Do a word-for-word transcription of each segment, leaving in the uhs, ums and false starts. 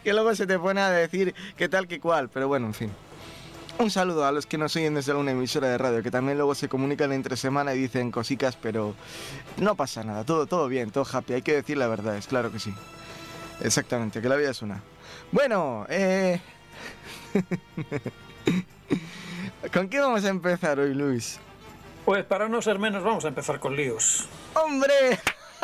que luego se te pone a decir qué tal, qué cual, pero bueno, en fin. Un saludo a los que nos oyen desde una emisora de radio, que también luego se comunican entre semana y dicen cositas, pero no pasa nada, todo, todo bien, todo happy, hay que decir la verdad, es claro que sí. Exactamente, que la vida es una. Bueno, eh... ¿con qué vamos a empezar hoy, Luis? Pues para no ser menos vamos a empezar con líos. ¡Hombre!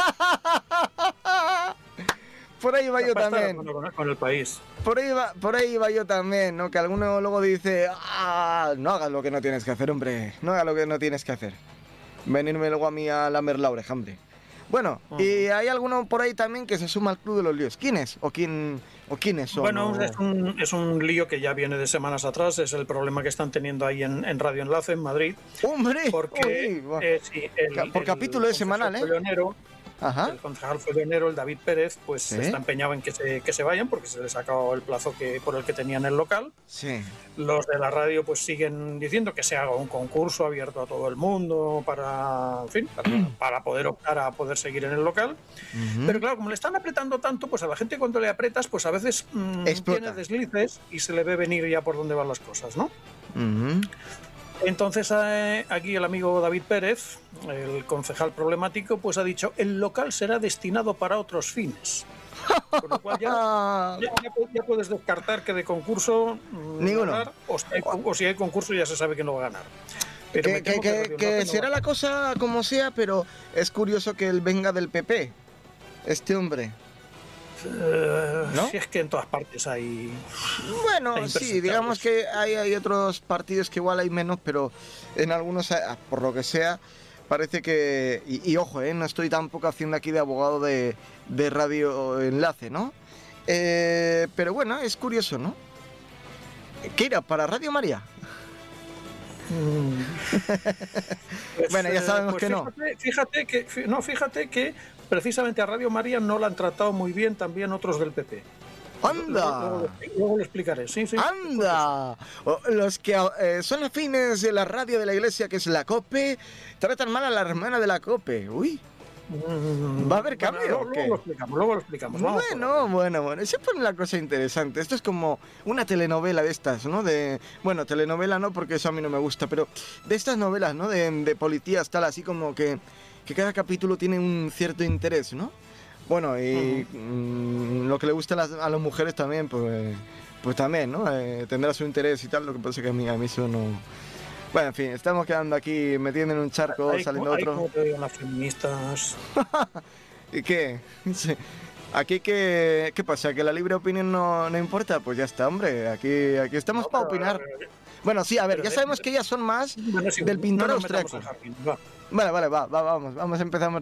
Por ahí va yo también. Con, con el país. Por ahí va, por ahí va yo también, ¿no? Que alguno luego dice, ah, no hagas lo que no tienes que hacer, hombre. No hagas lo que no tienes que hacer. Venirme luego a mí a lamer la oreja, hombre. Bueno, uh-huh. Y hay alguno por ahí también que se suma al club de los líos. ¿Quién es? ¿O quién, o quiénes son? Bueno, o... es, un, es un lío que ya viene de semanas atrás. Es el problema que están teniendo ahí en, en Radio Enlace, en Madrid. ¡Hombre! Porque, Uy, eh, sí, el, por capítulo el, de semanal, ¿eh? Follonero, Ajá. El concejal follonero, el David Pérez, pues ¿Sí? está empeñado en que se, que se vayan porque se les ha acabado el plazo que, por el que tenían el local. Sí. Los de la radio pues siguen diciendo que se haga un concurso abierto a todo el mundo para, en fin, para, para poder optar a poder seguir en el local. Uh-huh. Pero claro, como le están apretando tanto, pues a la gente cuando le apretas, pues a veces mmm, tiene deslices y se le ve venir ya por dónde van las cosas, ¿no? Uh-huh. Entonces eh, aquí el amigo David Pérez, el concejal problemático, pues ha dicho el local será destinado para otros fines. Con lo cual ya, ya, ya puedes descartar que de concurso ninguno. Ganar, o, si hay, o si hay concurso ya se sabe que no va a ganar. Pero que que, que, que, que será no la cosa como sea, pero es curioso que él venga del P P, este hombre. Uh, ¿no? Si es que en todas partes hay... Bueno, hay sí, digamos que hay, hay otros partidos que igual hay menos, pero en algunos, por lo que sea, parece que... Y, y ojo, eh, no estoy tampoco haciendo aquí de abogado de, de Radio Enlace, ¿no? Eh, pero bueno, es curioso, ¿no? ¿Qué irá? ¿Para Radio María? Mm. Pues, bueno, ya sabemos pues que fíjate, no. Fíjate que, no, fíjate que precisamente a Radio María no la han tratado muy bien también otros del P P. ¡Anda! Luego, luego, luego lo explicaré, sí, sí. ¡Anda! Los que eh, son afines de la radio de la iglesia, que es la COPE, tratan mal a la hermana de la COPE. ¡Uy! ¿Va a haber cambio? Bueno, luego, ¿o qué? luego lo explicamos, luego lo explicamos. Vamos bueno, bueno, bueno. Se pone la cosa interesante. Esto es como una telenovela de estas, ¿no? De, bueno, telenovela no, porque eso a mí no me gusta, pero de estas novelas, ¿no? De, de policías, tal, así como que, que cada capítulo tiene un cierto interés, ¿no? Bueno, y uh-huh. mmm, lo que le gusta a las, a las mujeres también, pues, pues también, ¿no? Eh, tendrá su interés y tal, lo que pasa es que a mí, a mí eso no... Bueno, en fin, estamos quedando aquí metiendo en un charco, hay, saliendo hay, otro... Como te digan las feministas... ¿Y qué? Sí. Aquí que... ¿Qué pasa? ¿Que la libre opinión no, no importa? Pues ya está, hombre, aquí, aquí estamos no, para opinar. Ver, bueno, sí, a ver, ya sabemos que ellas son más bueno, sí, del pintor no austriaco. Vale, vale, va, va, vamos, vamos, empezamos.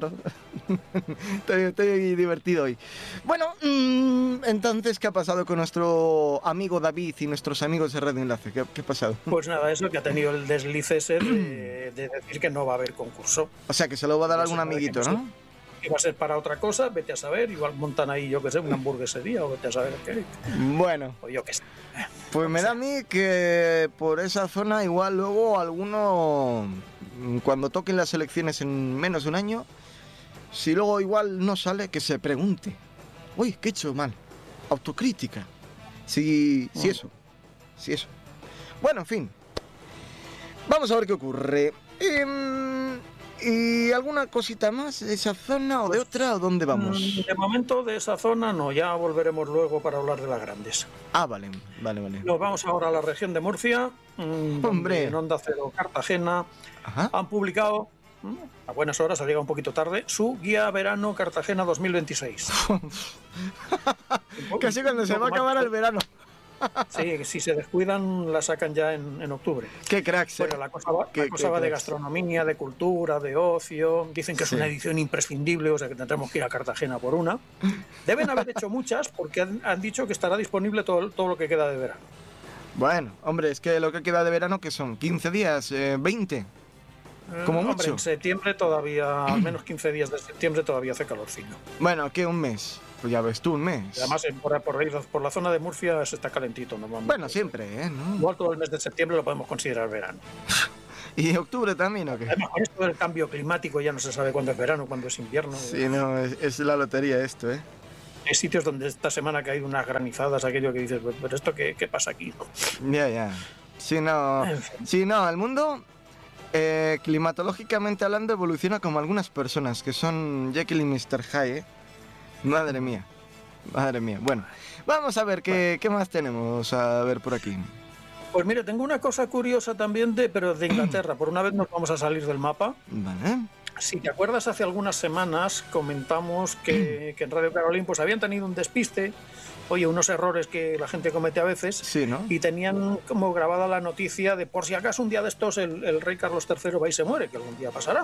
estoy, estoy divertido hoy. Bueno, mmm, entonces, ¿qué ha pasado con nuestro amigo David y nuestros amigos de Radio Enlace? ¿Qué, qué ha pasado? Pues nada, eso, que ha tenido el desliz ese de, de decir que no va a haber concurso. O sea, que se lo va a dar no algún amiguito, ¿no? Que va a ser para otra cosa, vete a saber, igual montan ahí, yo que sé, una hamburguesería, o vete a saber qué. Bueno. O yo qué sé. Pues me da a mí que por esa zona igual luego alguno, cuando toquen las elecciones en menos de un año, si luego igual no sale, que se pregunte. Uy, ¿qué he hecho mal? Autocrítica. Si, si oh. eso, si eso. Bueno, en fin. Vamos a ver qué ocurre. Eh, ¿Y alguna cosita más de esa zona o de otra? ¿O dónde vamos? De momento de esa zona no, ya volveremos luego para hablar de las grandes. Ah, vale, vale, vale. Nos vamos ahora a la región de Murcia. Hombre. En Onda Cero Cartagena. Ajá. Han publicado, a buenas horas, ha llegado un poquito tarde, su guía verano Cartagena dos mil veintiséis. Casi cuando se va a acabar el verano. Sí, si se descuidan la sacan ya en, en octubre. Qué cracks. Bueno, la cosa va, qué, la cosa va de gastronomía, de cultura, de ocio. Dicen que es sí. una edición imprescindible, o sea que tendremos que ir a Cartagena por una. Deben haber hecho muchas porque han, han dicho que estará disponible todo, todo lo que queda de verano. Bueno, hombre, es que lo que queda de verano, que son quince días, eh, veinte. Como eh, mucho. Hombre, en septiembre todavía, al menos quince días de septiembre todavía hace calorcillo. Bueno, ¿qué? Un mes. Pues ya ves tú, un mes. Y además, por, por, por la zona de Murcia se está calentito normalmente. Bueno, siempre, ¿eh? ¿No? Igual todo el mes de septiembre lo podemos considerar verano. ¿Y octubre también o qué? Además, con esto del cambio climático ya no se sabe cuándo es verano, cuándo es invierno. Sí, no, es, es la lotería esto, ¿eh? Hay sitios donde esta semana ha caído unas granizadas, aquello que dices, pero ¿esto qué, qué pasa aquí? Ya, ya. Sí, no. En fin. Sí, no, el mundo, eh, climatológicamente hablando, evoluciona como algunas personas, que son Jekyll y mister Hyde, ¿eh? Madre mía. Madre mía. Bueno, vamos a ver qué, qué más tenemos a ver por aquí. Pues mira, tengo una cosa curiosa también, de, pero de Inglaterra. Por una vez nos vamos a salir del mapa. Vale. Si te acuerdas, hace algunas semanas comentamos que, que en Radio Carolina pues habían tenido un despiste, oye, unos errores que la gente comete a veces, Sí, ¿no? y tenían como grabada la noticia de por si acaso un día de estos el, el rey Carlos tercero va y se muere, que algún día pasará.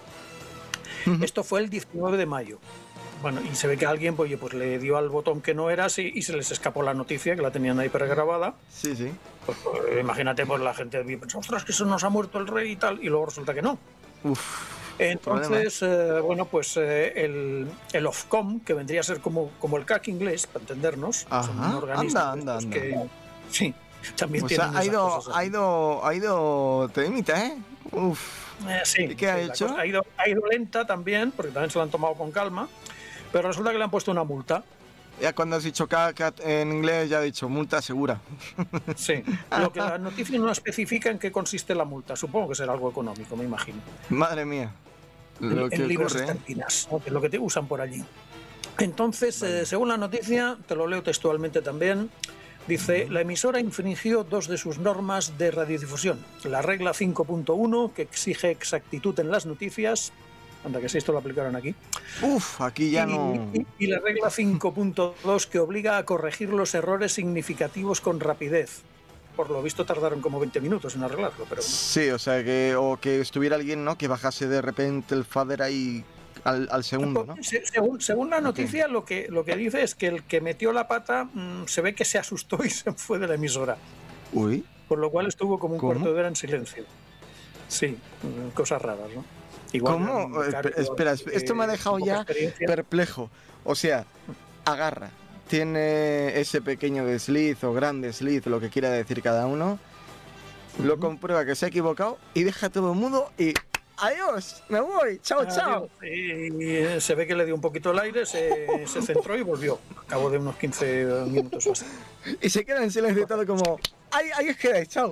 Ujú. Esto fue el diecinueve de mayo. Bueno, y se ve que alguien pues, oye, pues le dio al botón que no era así y se les escapó la noticia, que la tenían ahí pregrabada. Sí, sí. Pues, pues, imagínate, pues la gente piensa, ostras, que se nos ha muerto el rey y tal, y luego resulta que no. Uf. Entonces, eh, bueno, pues eh, el, el Ofcom, que vendría a ser como, como el C A C inglés, para entendernos, Ajá, son un organismo anda, de anda, estos anda. que sí, también O tienen sea, ha esas ido, cosas así. ha ido, ha ido temita, ¿eh? Uf. Eh, sí, ¿Y qué ha sí, la hecho? cosa ha, ido, ha ido lenta también, porque también se la han tomado con calma, pero resulta que le han puesto una multa. Ya cuando has dicho caca en inglés, ya he dicho multa segura. Sí, lo que la noticia no especifica en qué consiste la multa. Supongo que será algo económico, me imagino. Madre mía. Lo En, que en libras ocurre, ¿eh? esterlinas, ¿no? Que es lo que te usan por allí. Entonces, eh, según la noticia, te lo leo textualmente también, dice, la emisora infringió dos de sus normas de radiodifusión. La regla cinco punto uno, que exige exactitud en las noticias, anda que si esto lo aplicaron aquí, Uf, aquí ya y, no. y- y la regla cinco punto dos, que obliga a corregir los errores significativos con rapidez. Por lo visto tardaron como veinte minutos en arreglarlo, pero Sí, o sea, que o que estuviera alguien, ¿no? Que bajase de repente el fader ahí al, al segundo, ¿no? Se- según, según la noticia, lo que, lo que dice es que el que metió la pata mm, se ve que se asustó y se fue de la emisora, Uy, por lo cual estuvo como un ¿Cómo? cuarto de hora en silencio. Sí, mm, cosas raras, ¿no? Igual era un ¿cómo? Eh, becario, Espera, espera, esto me ha eh, dejado con poca ya experiencia. perplejo. O sea, agarra, tiene ese pequeño desliz o gran desliz, lo que quiera decir cada uno, lo Ujú. comprueba que se ha equivocado y deja todo mudo y adiós, me voy, chao, chao. Y, y se ve que le dio un poquito el aire, se, se centró y volvió. A cabo de unos quince minutos o así. Y se queda en silencio todo como, ahí, ahí os quedáis, chao,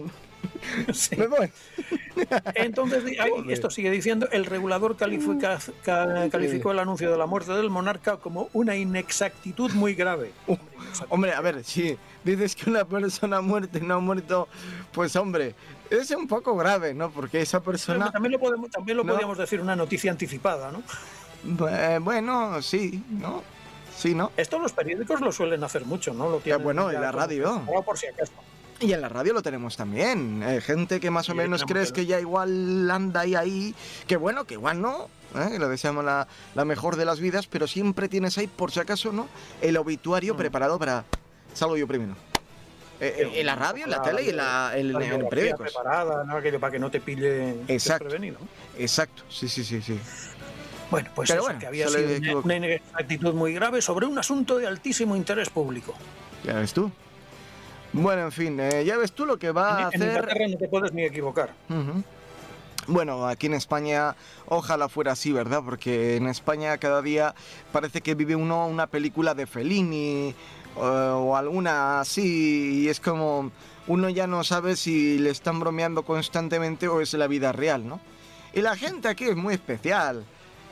Sí. me voy. Entonces, di- ahí, Joder. esto sigue diciendo, el regulador califica- ca- calificó el anuncio de la muerte del monarca como una inexactitud muy grave. Uh, Hombre, a ver, si dices que una persona muerta y no ha muerto, pues hombre, es un poco grave, ¿no? Porque esa persona... También lo, podemos, también lo No. podríamos decir una noticia anticipada, ¿no? Eh, bueno, sí, ¿no? Sí, ¿no? Esto los periódicos lo suelen hacer mucho, ¿no? Lo tienen bueno, ya en la como radio. preparado por si acaso. Y en la radio lo tenemos también. eh, gente que más o Sí, menos tenemos crees el- que ya igual anda ahí, ahí. Que bueno, que igual no. ¿eh? Le deseamos la, la mejor de las vidas, pero siempre tienes ahí, por si acaso, ¿no? El obituario Mm. preparado para... Salgo yo primero. Eh, eh, en la radio, en la tele y en, la, en, La en biografía periódicos. preparada, ¿no? Aquello para que no te pille Exacto. desprevenido. Exacto, sí, sí, sí, sí. Bueno, pues Pero eso, bueno, que había se le sido una, equivocó. una inexactitud muy grave sobre un asunto de altísimo interés público. Ya ves tú. Bueno, en fin, eh, ya ves tú lo que va a En, en hacer... Inglaterra no te puedes ni equivocar. Ujú. Bueno, aquí en España ojalá fuera así, ¿verdad? Porque en España cada día parece que vive uno una película de Fellini o, o alguna así y es como uno ya no sabe si le están bromeando constantemente o es la vida real, ¿no? Y la gente aquí es muy especial.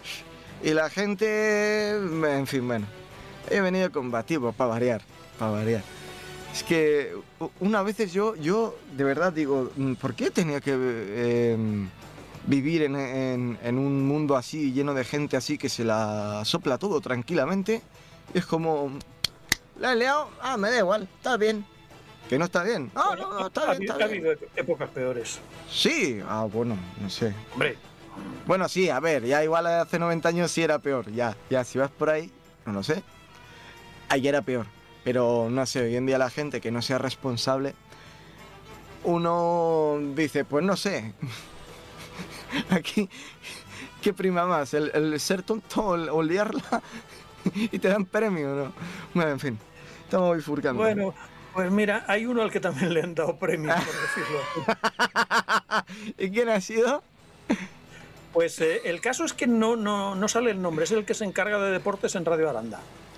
Y la gente, en fin, bueno, he venido combativo para variar, para variar. Es que una vez yo, yo de verdad digo, ¿por qué tenía que eh, vivir en, en- en un mundo así, lleno de gente así que se la sopla todo tranquilamente? Y es como, la he liado, ah, me da igual, está bien. Que no está bien. No, no, no, está ha, bien, habido- está ha bien. habido épocas peores. Sí, ah, bueno, no sé. Hombre, Bueno, sí, a ver, ya igual hace noventa años sí era peor, ya, ya, si vas por ahí, no lo sé. Ahí era peor. Pero no sé, hoy en día la gente que no sea responsable, uno dice, pues no sé, aquí, ¿qué prima más? ¿El, el ser tonto o el- o liarla? Y te dan premio, ¿no? Bueno, en fin, estamos bifurcando. bueno, pues mira, hay uno al que también le han dado premio, por decirlo así. ¿Y quién ha sido? Pues eh, el caso es que no, no, no sale el nombre, es el que se encarga de deportes en Radio Aranda.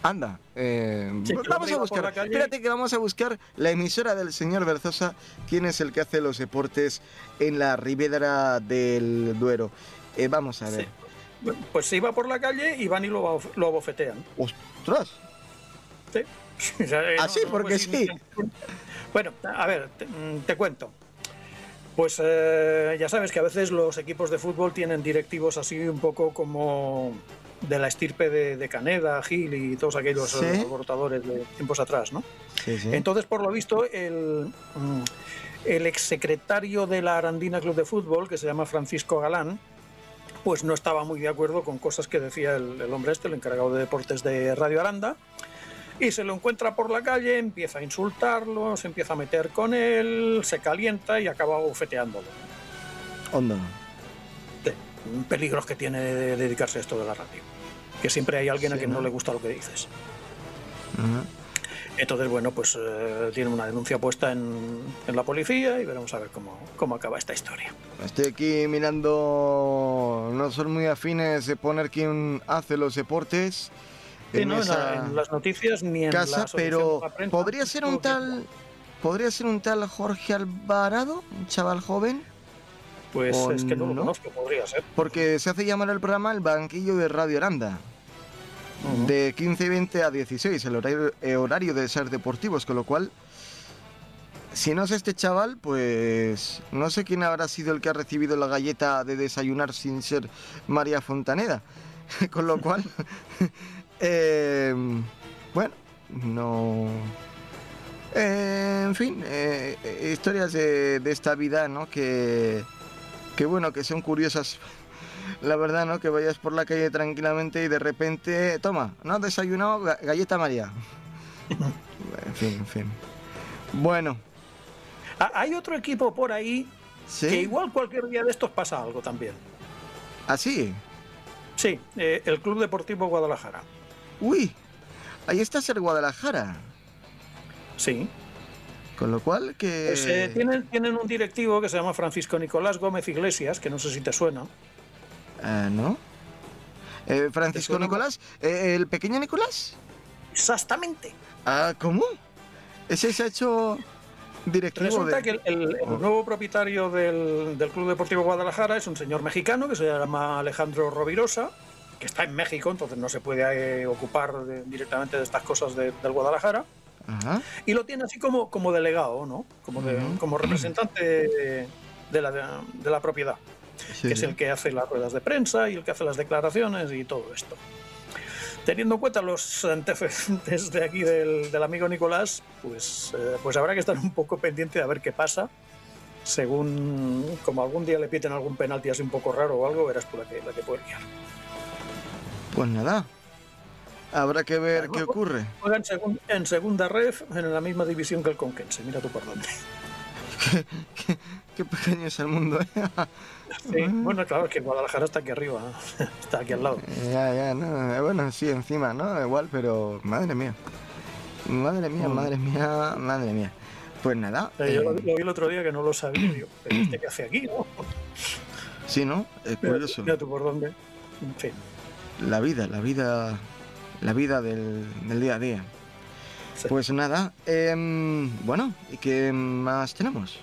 Anda, eh, Sí, vamos a buscar, calle... espérate que vamos a buscar la emisora del señor Berzosa, quién es el que hace los deportes en la Ribera del Duero. Eh, vamos a ver. Sí. Pues se iba por la calle y van y lo, lo abofetean. ¡Ostras! Sí. O sea, eh, ¿Ah, no, sí? no, ¿Por qué pues, sí? Bueno, a ver, te, te cuento. Pues eh, ya sabes que a veces los equipos de fútbol tienen directivos así un poco como de la estirpe de, de Caneda, Gil y todos aquellos ¿Sí? alborotadores de tiempos atrás, ¿no? Sí, sí. Entonces, por lo visto, el, el exsecretario de la Arandina Club de Fútbol, que se llama Francisco Galán, pues no estaba muy de acuerdo con cosas que decía el, el hombre este, el encargado de deportes de Radio Aranda, y se lo encuentra por la calle, empieza a insultarlo, se empieza a meter con él, se calienta y acaba bofeteándolo. Onda. Sí, peligros que tiene de dedicarse a esto de la radio, que siempre hay alguien Sí, a quien no, ¿no? le gusta lo que dices. Ajá. Entonces, bueno, pues eh, tiene una denuncia puesta en, en la policía y veremos a ver cómo, cómo acaba esta historia. Estoy aquí mirando, no son muy afines de poner quién hace los deportes Sí, en no, en, esa la- en las noticias ni en casa, la asociación pero de la prensa, podría ser un todo tiempo. tal, podría ser un tal Jorge Alvarado, un chaval joven, Pues o es que no lo no. conozco, podría ser. porque se hace llamar el programa El Banquillo de Radio Aranda. Ujú. De quince y veinte a dieciséis, el horario, eh, horario de ser deportivos, con lo cual, si no es este chaval, pues no sé quién habrá sido el que ha recibido la galleta de desayunar sin ser María Fontaneda. Con lo cual, eh, bueno, no... eh, en fin, eh, eh, historias de, de esta vida, ¿no? Que, que bueno, que son curiosas. La verdad, ¿no? Que vayas por la calle tranquilamente y de repente, toma, ¿no? Desayunado, ga- galleta María. En fin, en fin. Bueno, Ah, hay otro equipo por ahí ¿sí? que igual cualquier día de estos pasa algo también. ¿Así? Sí, eh, el Club Deportivo Guadalajara. Uy, ahí está ser Guadalajara. Sí. Con lo cual que... Pues, eh, tienen, tienen un directivo que se llama Francisco Nicolás Gómez Iglesias, que no sé si te suena. Ah, ¿no? Eh, Francisco ¿Te suena? Nicolás, eh, ¿el pequeño Nicolás? Exactamente. Ah, ¿cómo? Ese se ha hecho directivo Resulta de... que el, el- el Oh. nuevo propietario del, del Club Deportivo Guadalajara es un señor mexicano que se llama Alejandro Rovirosa, que está en México, entonces no se puede eh, ocupar de- directamente de estas cosas de- del Guadalajara, Ajá. y lo tiene así como, como delegado, ¿no? Como, de- Ujú. como representante de, de la, de la propiedad, Sí, que es sí. el que hace las ruedas de prensa y el que hace las declaraciones y todo esto. Teniendo en cuenta los antecedentes de aquí del, del amigo Nicolás, pues, eh, pues habrá que estar un poco pendiente a ver qué pasa. Según, como algún día le piten algún penalti así un poco raro o algo, verás tú la que, la que puede liar. Pues nada. Habrá que ver Claro, qué luego- ocurre. Juega en, segun- en segunda ref, en la misma división que el Conquense, mira tú por dónde. Qué pequeño es el mundo, ¿eh? Sí, bueno, claro, es que Guadalajara está aquí arriba, ¿eh? Está aquí al lado. Ya, ya, no. eh, Bueno, sí, encima, ¿no? Igual, pero madre mía. Madre mía, Mm. madre mía, madre mía. Pues nada. Eh, Yo lo, eh, lo vi el otro día que no lo sabía, digo, ¿pero este qué hace aquí? ¿No? sí, ¿no? Es Mira, curioso. mira tú por dónde. En fin. La vida, la vida, la vida del, del día a día. Sí. Pues nada, em, bueno, ¿y qué más tenemos?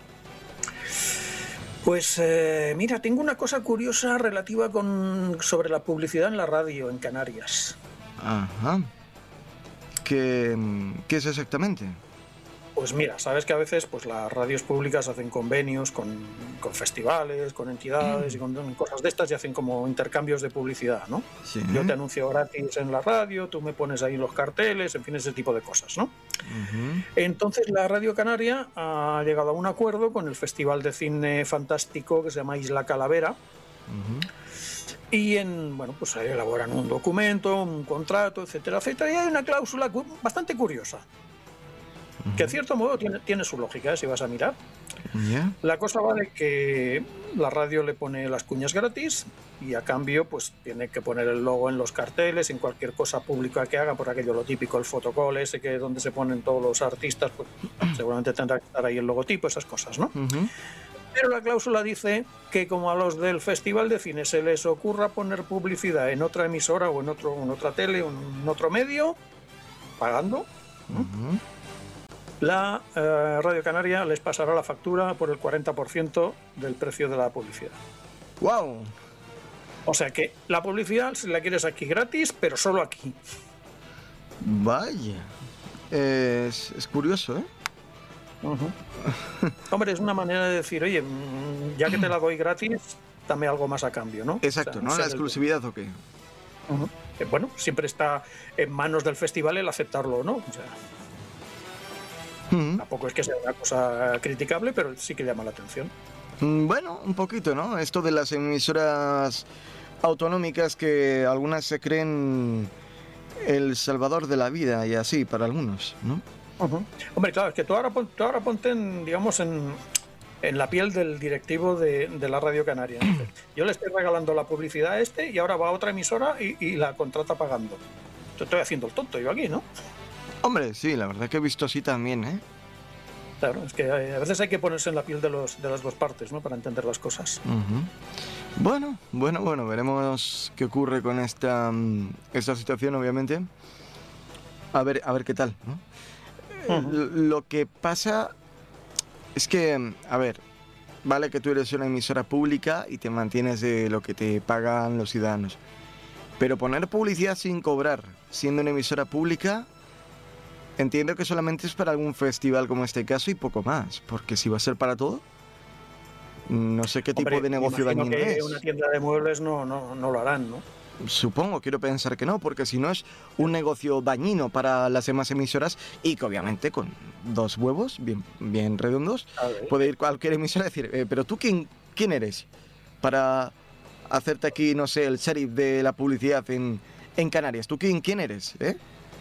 Pues eh, mira, tengo una cosa curiosa relativa con sobre la publicidad en la radio en Canarias. Ajá. ¿Qué, qué es exactamente? Pues mira, sabes que a veces pues las radios públicas hacen convenios con, con festivales, con entidades y con cosas de estas y hacen como intercambios de publicidad, ¿no? Sí. Yo te anuncio gratis en la radio, tú me pones ahí los carteles, en fin, ese tipo de cosas, ¿no? Ujú. Entonces la Radio Canaria ha llegado a un acuerdo con el Festival de Cine Fantástico que se llama Isla Calavera. Ujú. Y en, bueno, pues ahí elaboran un documento, un contrato, etcétera, etcétera. Y hay una cláusula cu- bastante curiosa, que en cierto modo tiene, tiene su lógica, ¿eh? Si vas a mirar. ¿Ya? La cosa va de que la radio le pone las cuñas gratis y a cambio pues tiene que poner el logo en los carteles, en cualquier cosa pública que haga, por aquello lo típico, el fotocall ese que donde se ponen todos los artistas, pues seguramente tendrá que estar ahí el logotipo, esas cosas, ¿no? Ujú. Pero la cláusula dice que como a los del Festival de Cine se les ocurra poner publicidad en otra emisora o en, otro, en otra tele o en otro medio, pagando, Ujú. la eh, Radio Canaria les pasará la factura por el cuarenta por ciento del precio de la publicidad. ¡Wow! O sea que la publicidad, si la quieres aquí gratis, pero solo aquí. Vaya. Es, es curioso, ¿eh? Uh-huh. Hombre, es una manera de decir, oye, ya que te la doy gratis, dame algo más a cambio, ¿no? Exacto, o sea, ¿no? La exclusividad o qué. Uh-huh. Eh, bueno, siempre está en manos del festival el aceptarlo o no. O sea, uh-huh. Tampoco es que sea una cosa criticable, pero sí que llama la atención. Bueno, un poquito, ¿no? Esto de las emisoras autonómicas que algunas se creen el salvador de la vida y así para algunos, ¿no? Uh-huh. Hombre, claro, es que tú ahora, pon, tú ahora ponte en, digamos, en, en la piel del directivo de, de la Radio Canaria. Yo le estoy regalando la publicidad a este y ahora va a otra emisora y, y la contrata pagando. Yo estoy haciendo el tonto yo aquí, ¿no? Hombre, sí, la verdad que he visto así también, ¿eh? Claro, es que a veces hay que ponerse en la piel de, los, de las dos partes, ¿no? Para entender las cosas. Uh-huh. Bueno, bueno, bueno, veremos qué ocurre con esta, esta situación, obviamente. A ver, a ver qué tal, ¿no? Uh-huh. Lo que pasa es que, a ver, vale que tú eres una emisora pública y te mantienes de lo que te pagan los ciudadanos, pero poner publicidad sin cobrar, siendo una emisora pública, entiendo que solamente es para algún festival como este caso y poco más, porque si va a ser para todo, no sé qué tipo Hombre, de negocio dañino que es. Una tienda de muebles no, no, no lo harán, ¿no? Supongo, quiero pensar que no, porque si no es un negocio dañino para las demás emisoras y que obviamente con dos huevos bien, bien redondos puede ir cualquier emisora y decir, eh, pero tú quién, quién eres para hacerte aquí, no sé, el sheriff de la publicidad en, en Canarias. ¿Tú quién, quién eres? ¿Eh?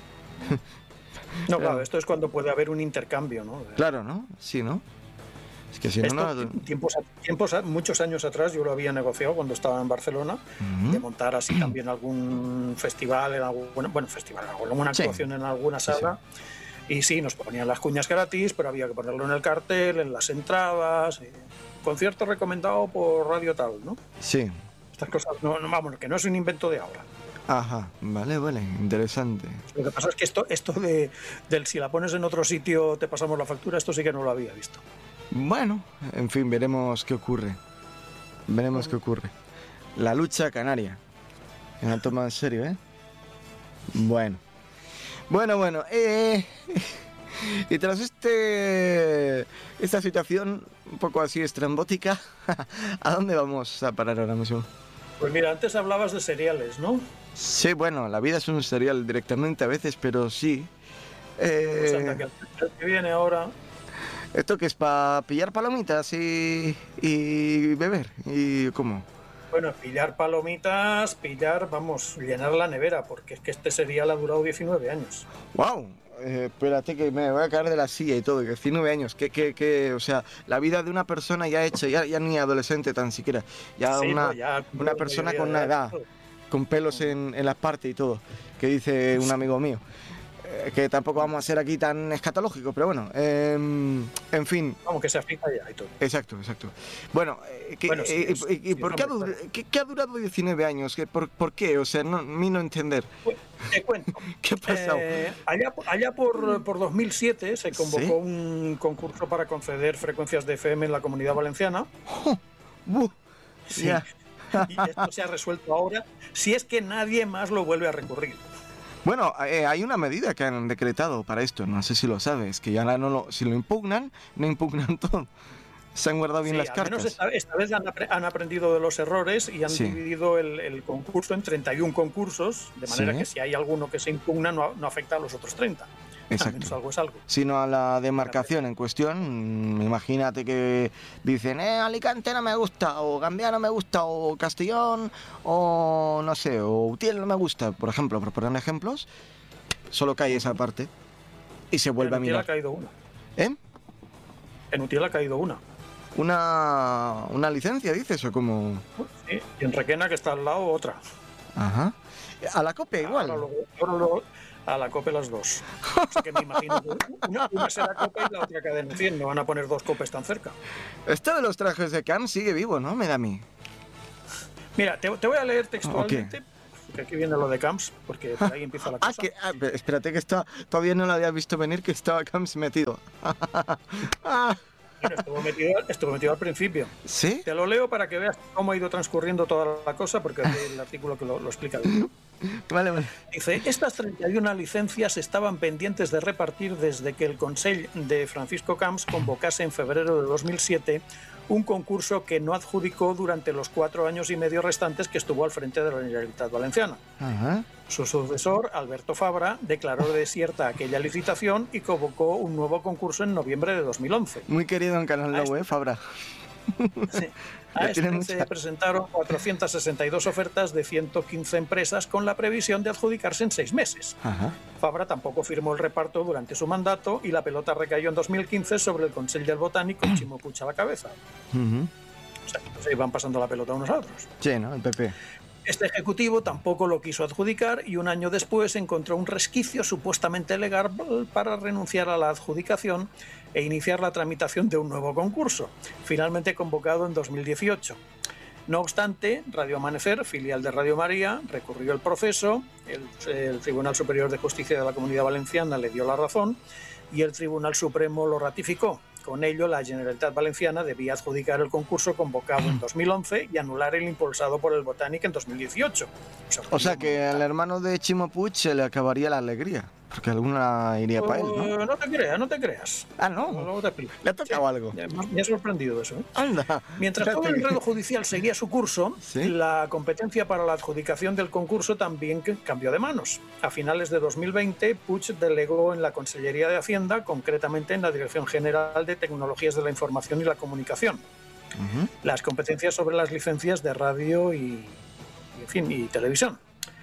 No, claro, esto es cuando puede haber un intercambio, ¿no? Claro, ¿no? Sí, ¿no? Es que si Esto, no, no... Tiempos, tiempos, muchos años atrás yo lo había negociado cuando estaba en Barcelona, uh-huh. de montar así también algún festival, en algún, bueno, festival, alguna actuación sí. en alguna sala. Sí, sí. Y sí, nos ponían las cuñas gratis, pero había que ponerlo en el cartel, en las entradas. Eh, concierto recomendado por Radio Tal, ¿no? Sí. Estas cosas, no, no, vamos, que no es un invento de ahora. Ajá, vale, vale, interesante. Lo que pasa es que esto, esto de, del si la pones en otro sitio te pasamos la factura, esto sí que no lo había visto. Bueno, en fin, veremos qué ocurre. Veremos uh-huh. qué ocurre. La lucha canaria. Me la toma en serio, ¿eh? Bueno. Bueno, bueno. Eh, y tras este esta situación un poco así estrambótica, ¿a dónde vamos a parar ahora mismo? Pues mira, antes hablabas de cereales, ¿no? Sí, bueno, la vida es un cereal directamente a veces, pero sí. Eh... Pues anda, que el que viene ahora... ¿Esto qué es? ¿Para pillar palomitas y, y beber? ¿Y cómo? Bueno, pillar palomitas, pillar, vamos, llenar la nevera, porque es que este cereal ha durado diecinueve años. ¡Wow! Eh, espérate que me voy a caer de la silla y todo, diecinueve años, que, que, que, o sea, la vida de una persona ya hecha, ya, ya ni adolescente tan siquiera, ya sí, una, no, ya, una persona con una edad, con pelos en, en las partes y todo, que dice un amigo mío. Que tampoco vamos a ser aquí tan escatológicos, pero bueno, eh, en fin. Vamos, que se afija ya y todo. Exacto, exacto. Bueno, eh, que, bueno sí, eh, sí, eh, sí, ¿por qué ha, dur ¿qué, ¿qué ha durado diecinueve años? ¿Qué, por, ¿Por qué? O sea, no, a mí no entender. Pues, te cuento. ¿Qué ha pasado? Eh, allá allá por, por dos mil siete se convocó ¿Sí? un concurso para conceder frecuencias de F M en la Comunidad Valenciana. Oh, uh, sí. Yeah. Y esto se ha resuelto ahora, si es que nadie más lo vuelve a recurrir. Bueno, eh, hay una medida que han decretado para esto, no sé si lo sabes, que ya no lo, si lo impugnan, no impugnan todo. Se han guardado bien sí, las al cartas. Menos esta, esta vez han, apre han aprendido de los errores y han sí. dividido el, el concurso en treinta y un concursos, de manera sí. que si hay alguno que se impugna no, no afecta a los otros treinta. Exacto. Al menos algo es algo. Sino a la demarcación en cuestión. Imagínate que dicen, eh, Alicante no me gusta, o Gambia no me gusta, o Castellón, o no sé, o Utiel no me gusta, por ejemplo, por poner ejemplos, solo cae esa parte y se vuelve a mirar. En Utiel ha caído una. ¿Eh? En Utiel ha caído una. ¿Una, una licencia, dices, o como...? Sí, y en Requena, que está al lado, otra. Ajá. A la COPE igual. Ahora lo, ahora lo, a la COPE las dos. O sea que me imagino que una, una será COPE y la otra Cadena cien. No van a poner dos COPEs tan cerca. Esto de los trajes de Cam sigue vivo, ¿no? Me da a mí. Mira, te, te voy a leer textualmente. Okay. que aquí viene lo de Camps, porque por ahí empieza la cosa. Ah, que, ah, espérate que está, todavía no lo había visto venir, que estaba Camps metido. ah. Bueno, estuvo metido, estuvo metido al principio. ¿Sí? Te lo leo para que veas cómo ha ido transcurriendo toda la cosa, porque aquí el artículo que lo, lo explica bien, ¿no? Vale, vale. Dice, estas treinta y una licencias estaban pendientes de repartir desde que el Consell de Francisco Camps convocase en febrero de dos mil siete un concurso que no adjudicó durante los cuatro años y medio restantes que estuvo al frente de la Generalitat Valenciana. Ajá. Su sucesor, Alberto Fabra, declaró desierta aquella licitación y convocó un nuevo concurso en noviembre de dos mil once. Muy querido en Canal Low, ¿eh, Fabra? Sí. A este se mucha... presentaron cuatrocientas sesenta y dos ofertas de ciento quince empresas con la previsión de adjudicarse en seis meses. Ajá. Fabra tampoco firmó el reparto durante su mandato y la pelota recayó en dos mil quince sobre el Consell del Botánico con Ximo Puig a la cabeza. Uh-huh. O sea, se iban pasando la pelota unos a otros. Sí, ¿no? El P P. Este ejecutivo tampoco lo quiso adjudicar y un año después encontró un resquicio supuestamente legal para renunciar a la adjudicación e iniciar la tramitación de un nuevo concurso, finalmente convocado en dos mil dieciocho. No obstante, Radio Amanecer, filial de Radio María, recurrió el proceso, el, el Tribunal Superior de Justicia de la Comunidad Valenciana le dio la razón y el Tribunal Supremo lo ratificó. Con ello, la Generalitat Valenciana debía adjudicar el concurso convocado en dos mil once y anular el impulsado por el Botánic en dos mil dieciocho. O sea, o sea que al hermano de Ximo Puig se le acabaría la alegría, porque alguna iría uh, para él, ¿no? No te creas, no te creas. Ah, ¿no? Luego te explico. ¿Le ha tocado sí, algo? Me ha sorprendido eso, ¿eh? Anda. Mientras todo el enredo judicial seguía su curso, ¿sí? La competencia para la adjudicación del concurso también cambió de manos. A finales de dos mil veinte, Puig delegó en la Consellería de Hacienda, concretamente en la Dirección General de Tecnologías de la Información y la Comunicación, uh-huh. las competencias sobre las licencias de radio y, y, en fin, y televisión.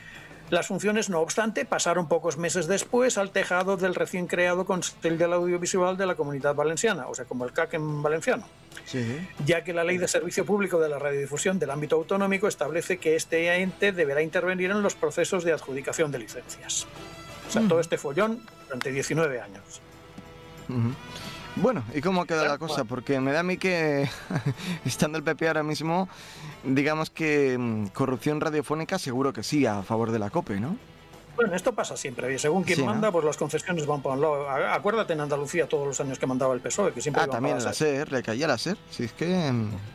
Las funciones, no obstante, pasaron pocos meses después al tejado del recién creado Consell del Audiovisual de la Comunitat Valenciana, o sea, como el C A C en valenciano, sí. Ya que la Ley de Servicio Público de la Radiodifusión del ámbito autonómico establece que este ente deberá intervenir en los procesos de adjudicación de licencias. O sea, uh-huh. todo este follón durante diecinueve años. Uh-huh. Bueno, ¿y cómo queda la cosa? Porque me da a mí que, estando el P P ahora mismo, digamos que corrupción radiofónica seguro que sí, a favor de la COPE, ¿no? Bueno, esto pasa siempre, y según quien sí, manda, ¿no? Pues las concesiones van para un lado. Acuérdate en Andalucía todos los años que mandaba el P S O E, que siempre Ah, también la SER, le caía la SER, si es que...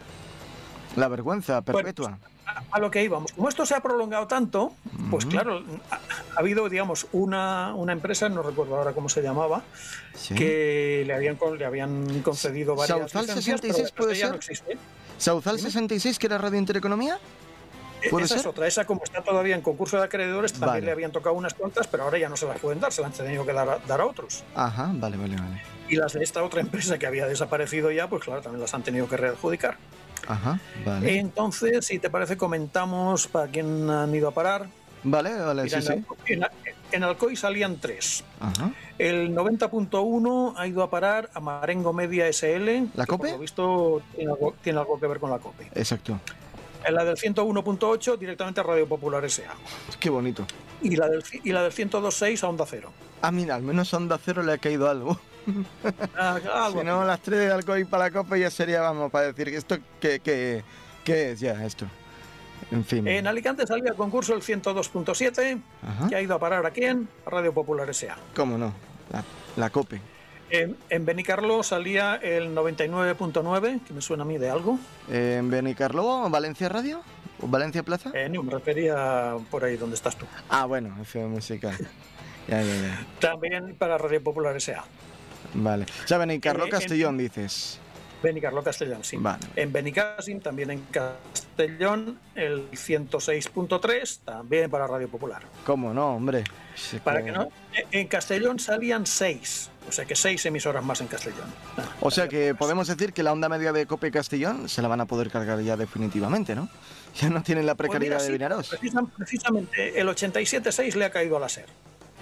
La vergüenza perpetua. Bueno, a, a lo que íbamos. Como esto se ha prolongado tanto, pues uh-huh. claro, ha, ha habido, digamos, una, una empresa, no recuerdo ahora cómo se llamaba, ¿sí? que le habían, le habían concedido varias ¿Sauzal sesenta y seis puede ser? No existe. ¿Sauzal sesenta y seis, que era Radio Intereconomía? Esa ser? es otra, esa como está todavía en concurso de acreedores, también vale. le habían tocado unas cuantas, pero ahora ya no se las pueden dar, se las han tenido que dar a, dar a otros. Ajá, vale, vale, vale. Y las de esta otra empresa que había desaparecido ya, pues claro, también las han tenido que readjudicar. Ajá, vale. Entonces, si te parece, comentamos para quién han ido a parar. Vale, vale, Mira, sí, en, sí. En, en Alcoy salían tres. Ajá. El noventa punto uno ha ido a parar a Marengo Media S L. ¿La COPE? Por lo visto tiene algo, tiene algo que ver con la COPE. Exacto. En la del ciento uno punto ocho directamente a Radio Popular S A. Qué bonito. Y la del, y la del ciento dos punto seis a Onda Cero. Ah, mira, al menos a Onda Cero le ha caído algo. Ah, algo si no, aquí. Las tres de Alcoy para la COPE ya sería, vamos, para decir que esto, que, que, que es ya esto. En fin. En Alicante salía el concurso el ciento dos punto siete, que ha ido a parar ¿a quién? A Radio Popular S A. ¿Cómo no? La, la COPE. En, en Benicarló salía el noventa y nueve punto nueve, que me suena a mí de algo. ¿En Benicarló, Valencia Radio? ¿O Valencia Plaza? Eh, no, me refería por ahí donde estás tú. Ah, bueno, F M musical. ya, ya, ya. También para Radio Popular S A. Vale. O sea, Benicarló, eh, Castellón, en... dices. Benicarló, Castellón, sí. Vale. En Benicàssim, también en Castellón, el ciento seis punto tres, también para Radio Popular. ¿Cómo no, hombre? Sí, para que... que no. En Castellón salían seis, o sea que seis emisoras más en Castellón. O sea que podemos decir que la onda media de COPE Castellón se la van a poder cargar ya definitivamente, ¿no? Ya no tienen la precariedad pues mira, de Vinaròs. Sí, precisa, precisamente el ochenta y siete punto seis le ha caído a la SER.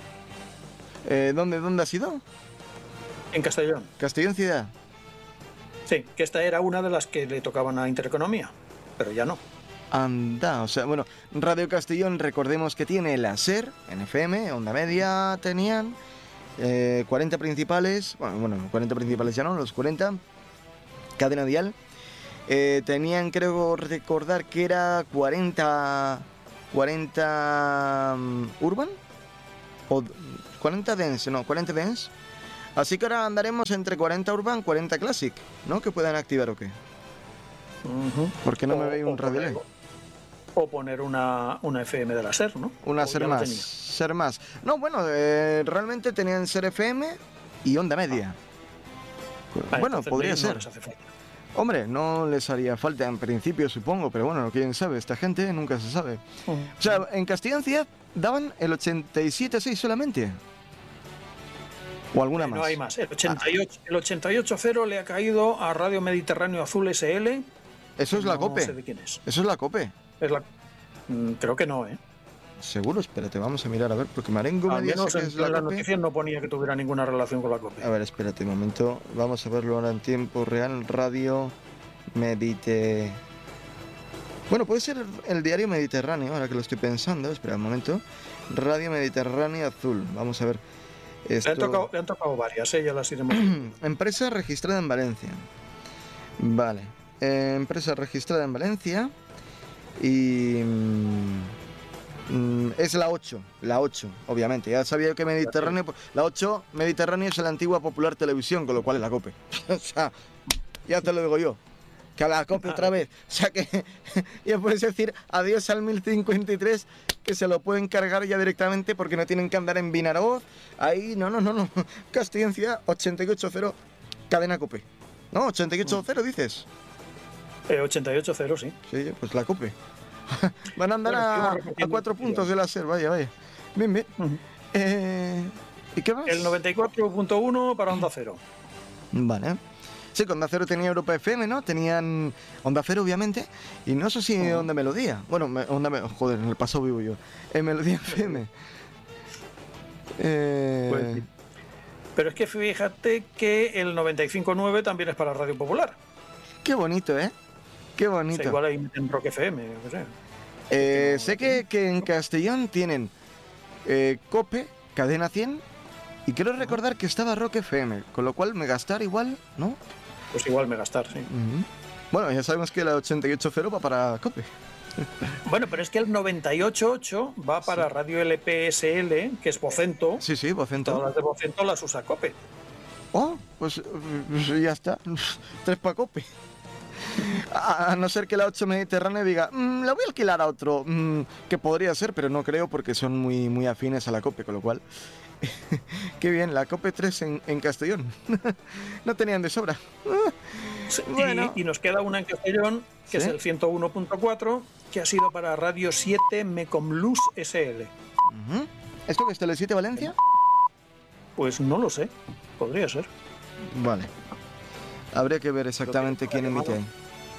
Eh, ¿dónde, ¿Dónde ha sido? En Castellón. ¿Castellón Ciudad? Sí, que esta era una de las que le tocaban a Intereconomía, pero ya no. Anda, o sea, bueno, Radio Castellón, recordemos que tiene la SER, en F M, onda media tenían, eh, cuarenta principales, bueno, bueno, cuarenta principales ya no, los cuarenta, cadena dial, eh, tenían, creo recordar que era cuarenta cuarenta um, Urban o cuarenta Dance, no, cuarenta Dance. Así que ahora andaremos entre cuarenta Urban, cuarenta Classic, ¿no? Que puedan activar o qué. Uh-huh. Porque no o, me veis un radio delay. O poner una, una F M de la SER, ¿no? Una SER más. SER más. No, bueno, eh, realmente tenían SER F M y onda media. Ah. Bueno, podría ser. No Hombre, no les haría falta en principio, supongo, pero bueno, quién sabe, esta gente nunca se sabe. Uh-huh. O sea, en Castellón Ciudad daban el ochenta y siete punto seis solamente. ¿O alguna eh, más? No hay más. El ochenta y ocho, ah. el ochenta y ocho punto cero le ha caído a Radio Mediterráneo Azul S L. Eso es la no COPE. Sé de quién es. Eso es la COPE. Es la... Creo que no, ¿eh? Seguro, espérate, vamos a mirar a ver, porque Marengo Al me dice que es la, la COPE. noticia no ponía que tuviera ninguna relación con la COPE. A ver, espérate un momento, vamos a verlo ahora en tiempo real. Radio Medite... Bueno, puede ser el diario Mediterráneo, ahora que lo estoy pensando. Espera un momento. Radio Mediterráneo Azul, vamos a ver. Esto... Le, han tocado, le han tocado varias, ¿eh? Ya las iremos. Empresa registrada en Valencia. Vale. Eh, empresa registrada en Valencia. Y... Mm, es la ocho. La ocho, obviamente. Ya sabía que Mediterráneo... La ocho, Mediterráneo es la antigua Popular Televisión, con lo cual es la COPE. O sea, ya te lo digo yo. Que a la COPE otra vez. O sea que... ya puedes decir adiós al mil cincuenta y tres... que se lo pueden cargar ya directamente porque no tienen que andar en Vinaroz. Ahí, no, no, no, no. Castellón Ciudad, ochenta y ocho cero, cadena COPE. ¿No? ochenta y ocho cero dices. Eh, ochenta y ocho cero, sí. Sí, pues la COPE. Van a andar bueno, a, a cuatro puntos de la SER, vaya, vaya. Bien, bien. Uh-huh. eh, ¿Y qué más? El noventa y cuatro punto uno para Onda Cero. Vale. Sí, que Onda Cero tenía Europa F M, ¿no? Tenían Onda Cero, obviamente, y no sé si uh-huh. Onda Melodía. Bueno, me, Onda me, joder, en el pasado vivo yo. En Melodía F M. eh... pues, pero es que fíjate que el noventa y cinco punto nueve también es para Radio Popular. Qué bonito, ¿eh? Qué bonito. O sea, igual ahí en Rock F M, no sé. Eh, sé que, que en Castellón tienen eh, COPE, Cadena cien, y quiero recordar que estaba Rock F M, con lo cual Megastar igual, ¿no? Pues igual Megastar, sí. Uh-huh. Bueno, ya sabemos que la ochenta y ocho cero va para COPE. Bueno, pero es que el noventa y ocho punto ocho va para sí. Radio L P S L, que es Vocento. Sí, sí, Vocento. Todas las de Vocento las usa COPE. Oh, pues, pues ya está. Tres para COPE. A no ser que la ocho Mediterránea diga, mmm, la voy a alquilar a otro, mmm, que podría ser, pero no creo porque son muy, muy afines a la COPE, con lo cual... Qué bien, la COPE tres en, en Castellón. No tenían de sobra. Sí, bueno. y, y nos queda una en Castellón, que ¿sí? es el ciento uno punto cuatro, que ha sido para Radio siete Mecomlus S L. Uh-huh. ¿Esto que es Tele siete Valencia? Pues no lo sé, podría ser. Vale. Habría que ver exactamente quién emite ahí.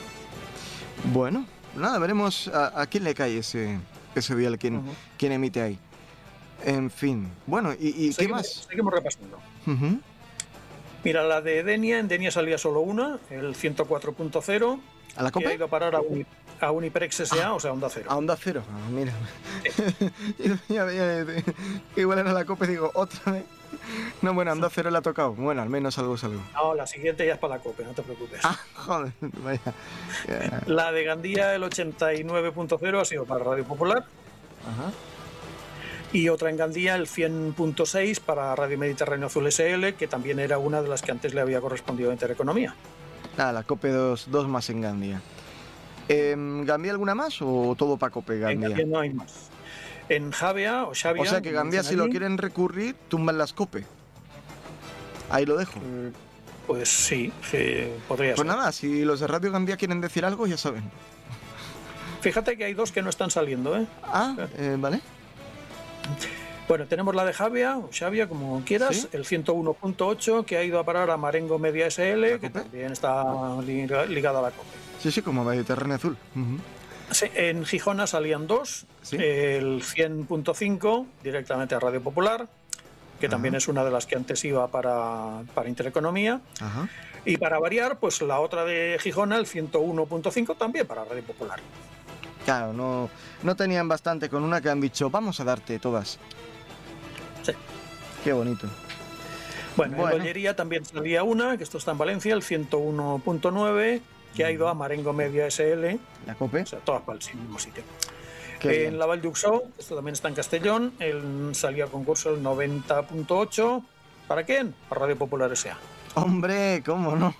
Bueno, nada, veremos a, a quién le cae ese, ese dial, quién, uh-huh. quién emite ahí. En fin, bueno, ¿y, y seguimos, qué más? Seguimos repasando. Uh-huh. Mira, la de Denia, en Denia salía solo una, el ciento cuatro punto cero. ¿A la COPE? Que ha ido a parar a, Uni, a Uniprex S A, ah, o sea, Onda Cero. A Onda Cero, ah, mira. Sí. ya veía, igual era la COPE, digo, otra vez. No, bueno, Onda Cero le ha tocado. Bueno, al menos algo es algo. No, la siguiente ya es para la COPE, no te preocupes. Ah, joder, vaya. Yeah. La de Gandía, el ochenta y nueve punto cero, ha sido para Radio Popular. Ajá. Y otra en Gandía, el cien punto seis, para Radio Mediterráneo Azul S L, que también era una de las que antes le había correspondido a Intereconomía. Ah, la COPE dos, dos más en Gandía. Eh, ¿Gandía alguna más o todo para COPE Gandía? En Gandía no hay más. En Javea o Xavia... O sea que Gandía, si allí, lo quieren recurrir, tumban las COPE. Ahí lo dejo. Pues sí, sí podría pues ser. Pues nada, si los de Radio Gandía quieren decir algo, ya saben. Fíjate que hay dos que no están saliendo, ¿eh? Ah, eh, vale. Bueno, tenemos la de Javia, o Xavia, como quieras, ¿sí? El ciento uno punto ocho, que ha ido a parar a Marengo Media S L, que también está ligada a la COPE. Sí, sí, como Mediterráneo Azul. Uh-huh. Sí, en Gijona salían dos, ¿sí? El cien punto cinco, directamente a Radio Popular, que uh-huh. también es una de las que antes iba para, para Intereconomía. Uh-huh. Y para variar, pues la otra de Gijona, el ciento uno punto cinco, también para Radio Popular. Claro, no, no tenían bastante con una que han dicho, vamos a darte todas. Sí. Qué bonito. Bueno, bueno. En Bollería también salía una, que esto está en Valencia, el ciento uno punto nueve, que uh-huh. ha ido a Marengo Media S L. La COPE. O sea, todas para el mismo sitio. Qué en bien. la Vall d'Uxó, esto también está en Castellón, el, salía a concurso el noventa punto ocho. ¿Para quién? Para Radio Popular S A. Hombre, ¿cómo no?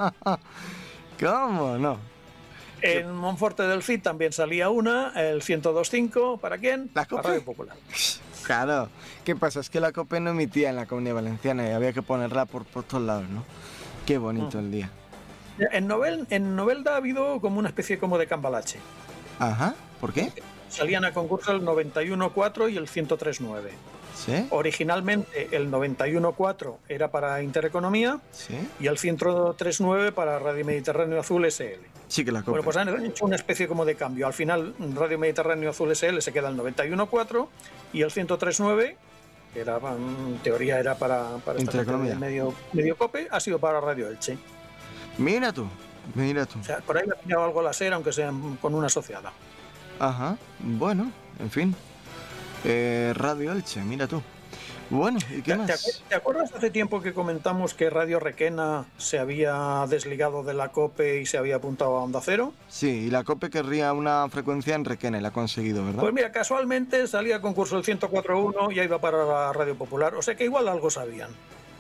¿Cómo no? En Monforte del Cid también salía una, el ciento dos punto cinco. ¿Para quién? ¿La Para COPE? Radio Popular. Claro. ¿Qué pasa? Es que la COPE no emitía en la Comunidad Valenciana y había que ponerla por, por todos lados, ¿no? Qué bonito Mm. el día. En, Novel, en Novelda ha habido como una especie como de cambalache. Ajá. ¿Por qué? Salían a concurso el noventa y uno punto cuatro y el ciento tres punto nueve. ¿Sí? Originalmente el noventa y uno punto cuatro era para Intereconomía ¿Sí? y el ciento tres punto nueve para Radio Mediterráneo Azul S L. Sí que la COPE. Bueno, pues han hecho una especie como de cambio. Al final, Radio Mediterráneo Azul S L se queda el noventa y uno punto cuatro y el ciento tres punto nueve, que era, en teoría era para, para esta gente de medio, medio cope, ha sido para Radio Elche. Mira tú, mira tú. O sea, por ahí le ha pillado algo la SER, aunque sea con una asociada. Ajá, bueno, en fin. Eh, Radio Elche, mira tú. Bueno, ¿y qué ¿Te, más? te acu- ¿Te acuerdas hace tiempo que comentamos que Radio Requena se había desligado de la COPE y se había apuntado a Onda Cero? Sí, y la COPE querría una frecuencia en Requena y la ha conseguido, ¿verdad? Pues mira, casualmente salía a concurso el ciento cuatro punto uno y ya iba para la Radio Popular. O sea que igual algo sabían.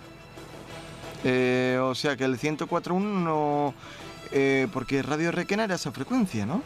Eh, o sea que el ciento cuatro punto uno no... Eh, porque Radio Requena era esa frecuencia, ¿no?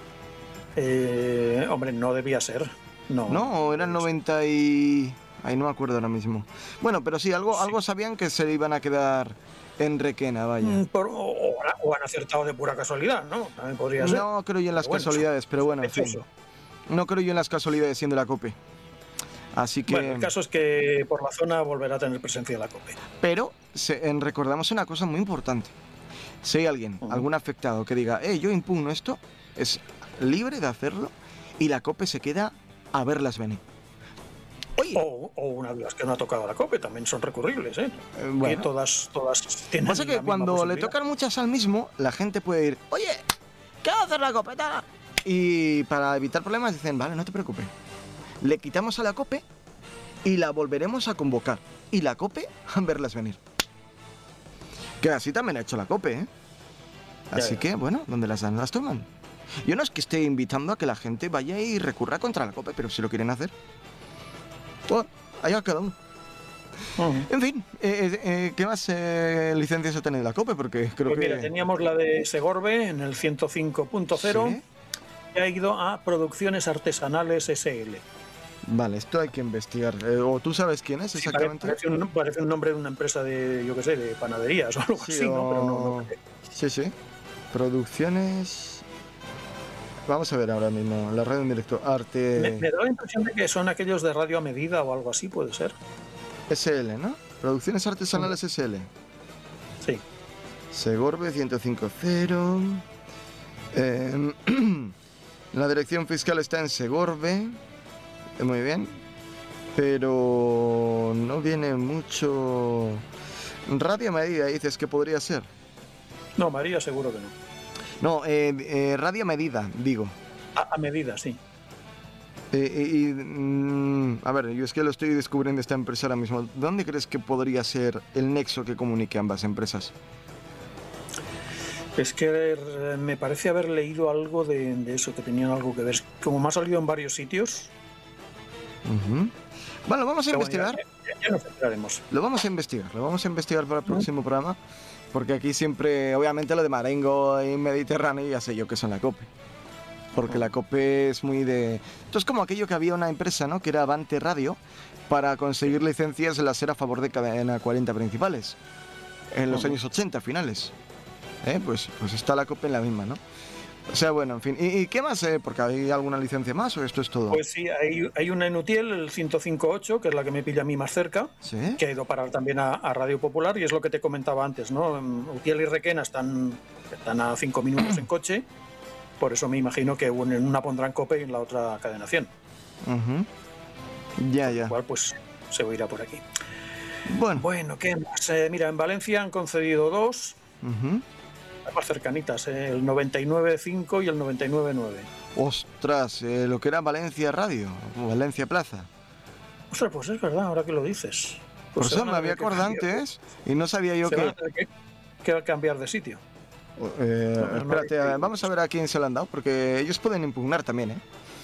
Eh, hombre, no debía ser. No, No, o era el noventa y... Ay, no me acuerdo ahora mismo. Bueno, pero sí, algo, Sí. algo sabían que se iban a quedar en Requena, vaya. Mm, por- o, o- o han acertado de pura casualidad, ¿no? También podría ser. No creo yo en las Pero bueno, casualidades, pero bueno, en fin. sospechoso. No creo yo en las casualidades siendo la COPE. Así que... Bueno, el caso es que por la zona volverá a tener presencia la COPE. Pero se- en- recordamos una cosa muy importante. Si hay alguien, Ujú. algún afectado que diga, eh, yo impugno esto, es libre de hacerlo y la COPE se queda a verlas venir. Oye, O, o una de las que no ha tocado la COPE, también son recurribles, ¿eh? eh, Que bueno, todas, todas tienen pasa la que misma cuando le posibilidad. tocan muchas al mismo, la gente puede ir, oye, ¿qué va a hacer la COPE? tal?". Y para evitar problemas dicen, vale, no te preocupes. Le quitamos a la COPE y la volveremos a convocar. Y la COPE a verlas venir. Que así también ha hecho la COPE, ¿eh? Ya, Así ya. que, bueno, donde las dan, las toman. Yo no es que esté invitando a que la gente vaya y recurra contra la COPE, pero si lo quieren hacer, pues allá cada uno. Ujú. En fin, eh, eh, eh, ¿qué más eh, licencias ha tenido la COPE? Porque creo Pues que... mira, teníamos la de Segorbe en el ciento cinco punto cero, ¿Sí? que ha ido a Producciones Artesanales S L. Vale, esto hay que investigar. Eh, ¿O tú sabes quién es Sí, exactamente? parece, un, parece un nombre de una empresa de, yo qué sé, de panaderías o algo Sí, así, ¿no? Pero no, no o- creo. Sí, sí. Producciones... Vamos a ver ahora mismo, la radio en directo. Arte Me, me da la impresión de que son aquellos de radio a medida o algo así, puede ser. S L, ¿no? Producciones Artesanales S L. Sí. Segorbe ciento cinco punto cero. Eh, la dirección fiscal está en Segorbe. Eh, Muy bien. Pero no viene mucho... Radio a medida, dices que podría ser. No, María seguro que no. No, eh, eh, radio a medida, digo. A, a medida, sí. Eh, y, y, mm, a ver, yo es que lo estoy descubriendo esta empresa ahora mismo. ¿Dónde crees que podría ser el nexo que comunique ambas empresas? Es que eh, me parece haber leído algo de, de eso, que tenían algo que ver. Como me ha salido en varios sitios. Ujú. Bueno, vamos a pero bueno, investigar. ya, ya- ya nos enteraremos. Lo vamos a investigar, lo vamos a investigar para el próximo programa, porque aquí siempre, obviamente lo de Marengo y Mediterráneo, ya sé yo que son la COPE. Porque la COPE es muy de... Esto es como aquello que había una empresa, ¿no? Que era Avante Radio, para conseguir licencias de la SER a favor de cadena cuarenta principales, en los Ujú. años ochenta finales. ¿Eh? Pues, pues está la COPE en la misma, ¿no? O sea, bueno, en fin. ¿Y, y qué más? Eh? ¿Porque hay alguna licencia más o esto es todo? Pues sí, hay, hay una en Utiel, el ciento cinco punto ocho, que es la que me pilla a mí más cerca, ¿Sí? que ha ido a parar también a, a Radio Popular, y es lo que te comentaba antes, ¿no? En Utiel y Requena están, están a cinco minutos en coche, por eso me imagino que en una pondrán COPE y en la otra cadena cien. Ujú. Ya, ya. Igual pues se oirá por aquí. Bueno. Bueno, ¿qué más? Eh, mira, en Valencia han concedido dos, Ujú. más cercanitas, eh, el noventa y nueve punto cinco y el noventa y nueve punto nueve. Ostras, eh, lo que era Valencia Radio, o Valencia Plaza. Ostras, pues es verdad, ahora que lo dices. Por Pues se eso van a me había tener que acordado cambiar, antes y no sabía yo se van a que... tener que, que cambiar de sitio. Eh, No, no, espérate, no, a ver, vamos a ver a quién se lo han dado, porque ellos pueden impugnar también, ¿eh?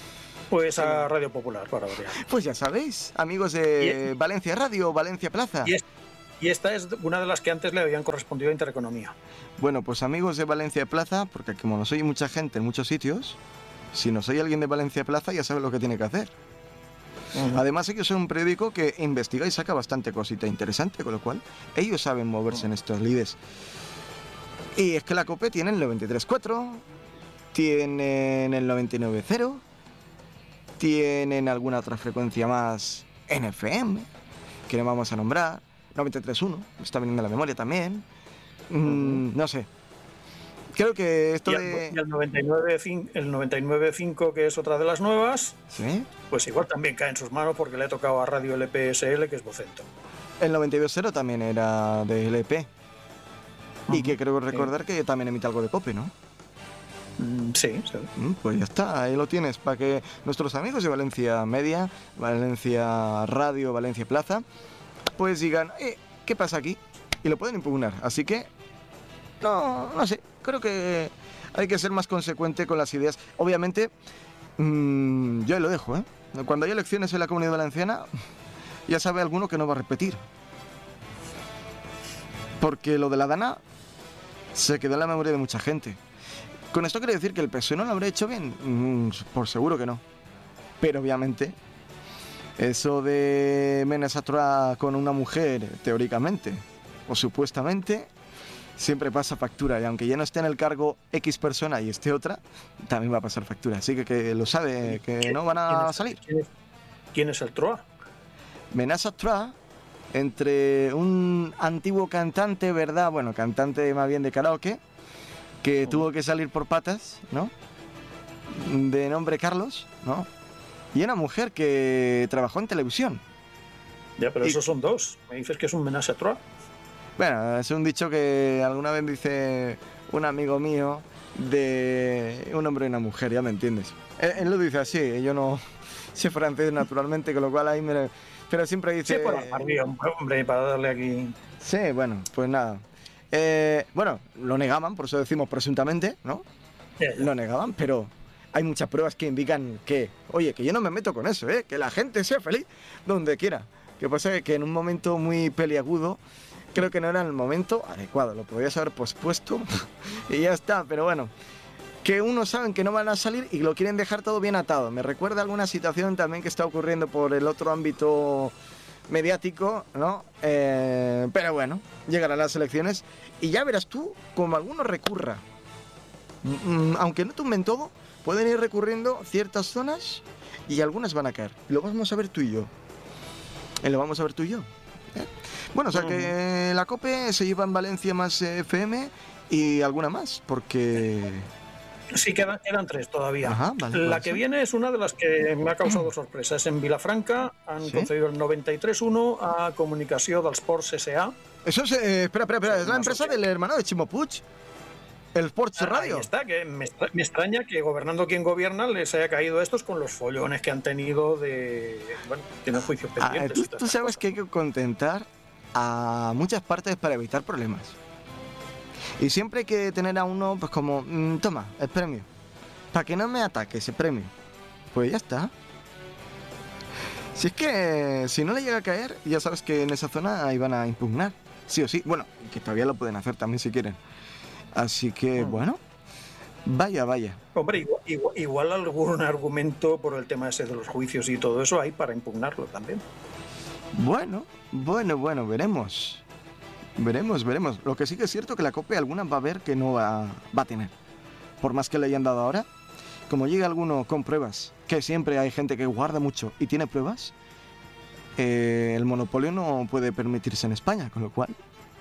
Pues a Radio Popular, para variar. Pues ya sabéis, amigos de Valencia Radio, Valencia Plaza. Y, es, y esta es una de las que antes le habían correspondido a Intereconomía. Bueno, pues amigos de Valencia Plaza, porque como nos oye mucha gente en muchos sitios, si nos oye alguien de Valencia Plaza ya sabe lo que tiene que hacer. Uh-huh. Además, ellos son un periódico que investiga y saca bastante cosita interesante, con lo cual ellos saben moverse uh-huh. en estos lides. Y es que la COPE tiene el noventa y tres punto cuatro, tienen el noventa y nueve punto cero, tienen alguna otra frecuencia más en F M, que no vamos a nombrar, noventa y tres punto uno, me está viniendo a la memoria también, mm, uh-huh. no sé. Creo que esto y el, de... Y el noventa y nueve punto cinco, que es otra de las nuevas, ¿sí? Pues igual también cae en sus manos porque le ha tocado a Radio L P S L, que es Vocento. El noventa y dos punto cero también era de L P. Uh-huh. Y que creo recordar sí. que también emite algo de COPE, ¿no? Mm, sí, sí. Pues ya está, ahí lo tienes, para que nuestros amigos de Valencia Media, Valencia Radio, Valencia Plaza, pues digan, eh, ¿qué pasa aquí? Y lo pueden impugnar. Así que, no, no sé, creo que hay que ser más consecuente con las ideas. Obviamente, mmm, yo ahí lo dejo, ¿eh? Cuando hay elecciones en la Comunidad Valenciana, ya sabe alguno que no va a repetir. Porque lo de la Dana se quedó en la memoria de mucha gente. Con esto quiero decir que el P S O E no lo habrá hecho bien, mm, por seguro que no. Pero obviamente, eso de Mena Satura con una mujer, teóricamente o supuestamente, siempre pasa factura. Y aunque ya no esté en el cargo X persona y esté otra, también va a pasar factura. Así que, que lo sabe, que no van a salir. ¿Quién es, quién es el Troa? Mena Satura, entre un antiguo cantante, ¿verdad? Bueno, cantante más bien de karaoke, que oh. tuvo que salir por patas, ¿no? De nombre Carlos, ¿no? Y una mujer que trabajó en televisión. Ya, pero y... esos son dos. ¿Me dices que es un Mena Satura? Bueno, es un dicho que alguna vez dice un amigo mío de un hombre y una mujer, ya me entiendes. Él, él lo dice así, yo no sé francés naturalmente, con lo cual ahí me... Pero siempre dice... Sí, por arriba, hombre, para darle aquí... Sí, bueno, pues nada. Eh, bueno, lo negaban, por eso decimos presuntamente, ¿no? Yeah, yeah. Lo negaban, pero hay muchas pruebas que indican que, oye, que yo no me meto con eso, ¿eh? Que la gente sea feliz donde quiera. Que pasa que en un momento muy peliagudo, creo que no era el momento adecuado, lo podías haber pospuesto y ya está, pero bueno. Que unos saben que no van a salir y lo quieren dejar todo bien atado. Me recuerda alguna situación también que está ocurriendo por el otro ámbito mediático, ¿no? Eh, pero bueno, llegarán las elecciones y ya verás tú como alguno recurra. Mm, aunque no tumben todo, pueden ir recurriendo ciertas zonas y algunas van a caer. Y lo vamos a ver tú y yo. Y lo vamos a ver tú y yo. ¿Eh? Bueno, o sea que la COPE se lleva en Valencia más F M y alguna más, porque... Sí, quedan, quedan tres todavía. Ajá, vale, la vale, que sí. viene es una de las que me ha causado sorpresa. Es en Vilafranca, han ¿sí? concedido el noventa y tres punto uno a Comunicació dels Ports S A. Eso es, eh, espera, espera, espera, es la empresa del hermano de Chimo Puig, el Ports ah, Radio. Ahí está, que me, me extraña que gobernando quien gobierna les haya caído estos con los follones que han tenido de... Bueno, tienen juicios pendientes. Ah, tú, tú sabes que hay que contentar a muchas partes para evitar problemas. Y siempre hay que tener a uno, pues como, mmm, toma, el premio. Para que no me ataque ese premio. Pues ya está. Si es que si no le llega a caer, ya sabes que en esa zona iban a impugnar. Sí o sí. Bueno, que todavía lo pueden hacer también si quieren. Así que, mm. bueno, vaya, vaya. Hombre, igual, igual, igual algún argumento por el tema ese de los juicios y todo eso hay para impugnarlo también. Bueno, bueno, bueno, veremos. Veremos, veremos. Lo que sí que es cierto que la COPE alguna va a ver que no va, va a tener. Por más que le hayan dado ahora, como llega alguno con pruebas, que siempre hay gente que guarda mucho y tiene pruebas, eh, el monopolio no puede permitirse en España, con lo cual,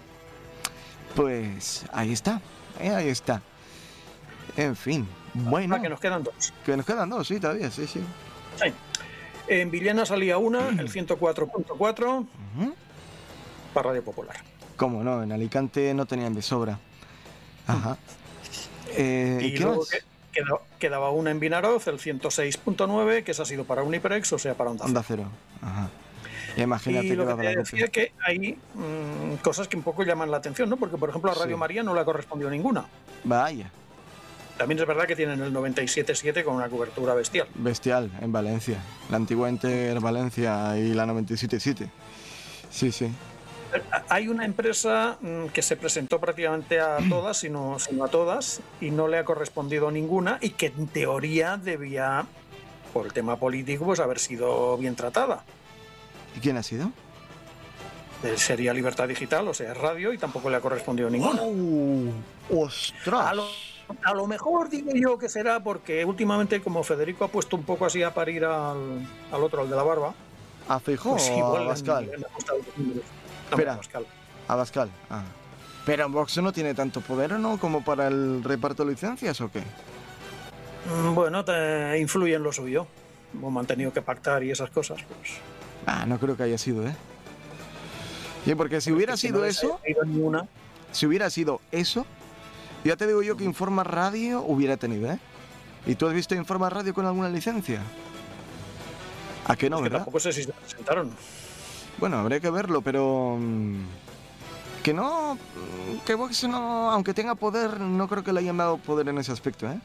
pues ahí está, eh, ahí está. En fin, bueno. Ah, que nos quedan dos. Que nos quedan dos, sí, todavía, sí, sí. Sí. En Villena salía una, el ciento cuatro punto cuatro, uh-huh. para Radio Popular. ¿Cómo no? En Alicante no tenían de sobra. Ajá. Eh, y ¿qué luego más? Que, quedaba, quedaba una en Vinaroz, el ciento seis punto nueve, que esa ha sido para Uniprex, o sea, para Onda Cero. Onda Cero. Ajá. Y imagínate y lo que, que te decía que hay mmm, cosas que un poco llaman la atención, ¿no? Porque, por ejemplo, a Radio sí. María no le ha correspondido ninguna. Vaya. También es verdad que tienen el noventa y siete punto siete con una cobertura bestial. Bestial, en Valencia. La antigua Enter Valencia y la noventa y siete punto siete. Sí, sí. Hay una empresa que se presentó prácticamente a todas, sino, sino a todas, y no le ha correspondido ninguna, y que en teoría debía, por el tema político, pues haber sido bien tratada. ¿Y quién ha sido? Sería Libertad Digital, o sea, radio, y tampoco le ha correspondido ninguna. ¡Oh! ¡Ostras! A lo, a lo mejor digo yo que será porque últimamente, como Federico ha puesto un poco así a parir al, al otro, al de la barba. ¿A Feijóo pues o a Abascal? Espera, Abascal. Abascal. Ah. Pero Vox no tiene tanto poder, ¿no? Como para el reparto de licencias, ¿o qué? Bueno, te influye en lo suyo. Como han tenido que pactar y esas cosas, pues... Ah, no creo que haya sido, ¿eh? Sí, porque si hubiera sido eso... Si hubiera sido eso, ya te digo yo que Informa Radio hubiera tenido, ¿eh? ¿Y tú has visto Informa Radio con alguna licencia? ¿A qué no, es que verdad? Tampoco sé si se presentaron. Bueno, habría que verlo, pero... Que no... Que Vox no... Aunque tenga poder, no creo que le hayan dado poder en ese aspecto, ¿eh?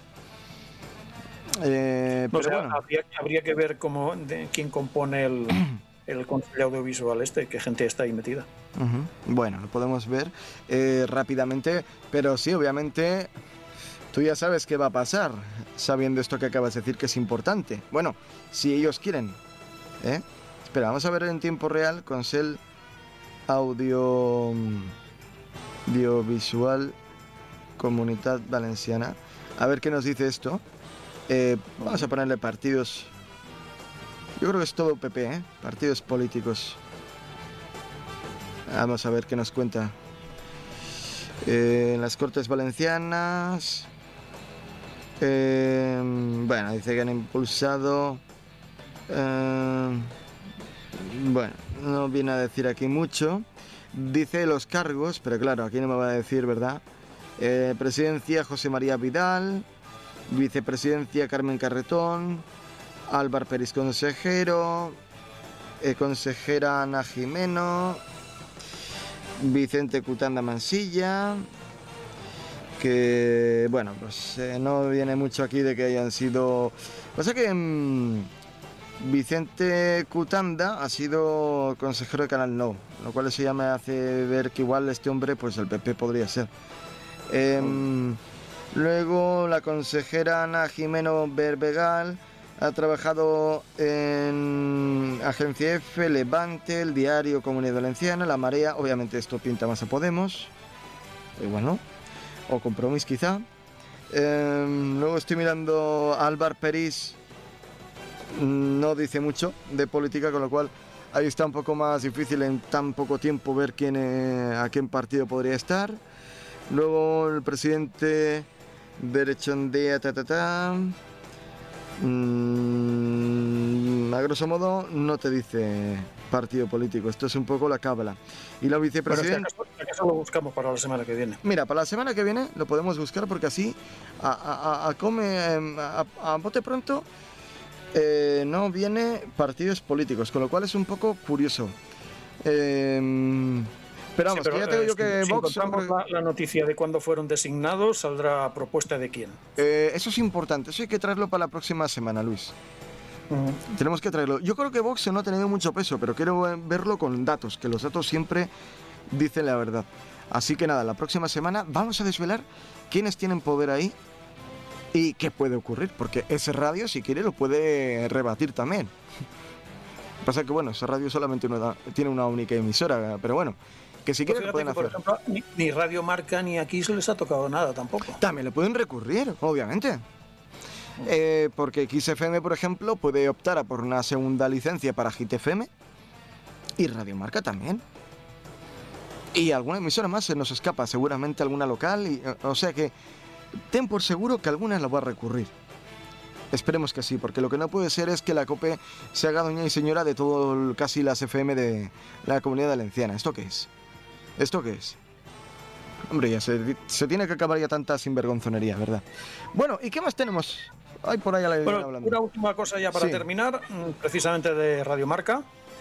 eh no, pero o sea, bueno. habría, habría que ver cómo, de, quién compone el, el Consejo Audiovisual este, qué gente está ahí metida. Uh-huh. Bueno, lo podemos ver eh, rápidamente, pero sí, obviamente... Tú ya sabes qué va a pasar, sabiendo esto que acabas de decir que es importante. Bueno, si ellos quieren, ¿eh? Espera, vamos a ver en tiempo real con Consell Audio Audiovisual Comunitat Valenciana. A ver qué nos dice esto. Eh, vamos a ponerle partidos. Yo creo que es todo P P, ¿eh? Partidos políticos. Vamos a ver qué nos cuenta. Eh, en las Cortes Valencianas... Eh, bueno, dice que han impulsado... Eh, bueno, no viene a decir aquí mucho. Dice los cargos, pero claro, aquí no me va a decir, ¿verdad? Eh, presidencia José María Vidal, vicepresidencia Carmen Carretón, Álvar Peris consejero, eh, consejera Ana Jimeno, Vicente Cutanda Mansilla... que, bueno, pues eh, no viene mucho aquí de que hayan sido... Pasa que mmm, Vicente Cutanda ha sido consejero de Canal Nou, lo cual eso ya me hace ver que igual este hombre, pues el P P podría ser. Eh, oh. Luego la consejera Ana Jimeno Berbegal ha trabajado en Agencia F, Levante, El Diario, Comunidad Valenciana, La Marea, obviamente esto pinta más a Podemos, igual no. O Compromís quizá. Eh, luego estoy mirando a Álvar Peris, no dice mucho de política, con lo cual ahí está un poco más difícil en tan poco tiempo ver quién eh, a qué partido podría estar. Luego el presidente Derechondea, ta ta ta. Mm, a grosso modo no te dice partido político, esto es un poco la cábala. Y la vicepresidenta... Bueno, si acaso lo buscamos para la semana que viene. Mira, para la semana que viene lo podemos buscar porque así a, a, a, come, a, a bote pronto eh, no viene partidos políticos, con lo cual es un poco curioso. Eh, pero vamos, sí, pero, que ya te digo yo que si Vox... Si encontramos la, la noticia de cuándo fueron designados, saldrá propuesta de quién. Eh, eso es importante, eso hay que traerlo para la próxima semana, Luis. Uh-huh. Tenemos que traerlo. Yo creo que Vox no ha tenido mucho peso, pero quiero verlo con datos, que los datos siempre dicen la verdad. Así que nada, la próxima semana vamos a desvelar quiénes tienen poder ahí y qué puede ocurrir, porque ese radio, si quiere, lo puede rebatir también. Pasa que, bueno, ese radio solamente una, tiene una única emisora, pero bueno, que si pues quieren lo pueden que, por hacer. Ejemplo, ni, ni Radio Marca ni aquí se les ha tocado nada tampoco. También le pueden recurrir, obviamente. Eh, porque X F M, por ejemplo, puede optar a por una segunda licencia para Hit F M y Radio Marca también. Y alguna emisora más se nos escapa, seguramente alguna local, y, o sea que ten por seguro que alguna la va a recurrir. Esperemos que sí, porque lo que no puede ser es que la COPE se haga doña y señora de todo casi las F M de la Comunidad Valenciana. ¿Esto qué es? ¿Esto qué es? Hombre, ya se, se tiene que acabar ya tanta sinvergonzonería, ¿verdad? Bueno, ¿y qué más tenemos? Hay por ahí a la bueno, hablando. Una última cosa ya para sí. terminar, precisamente de Radio Marca.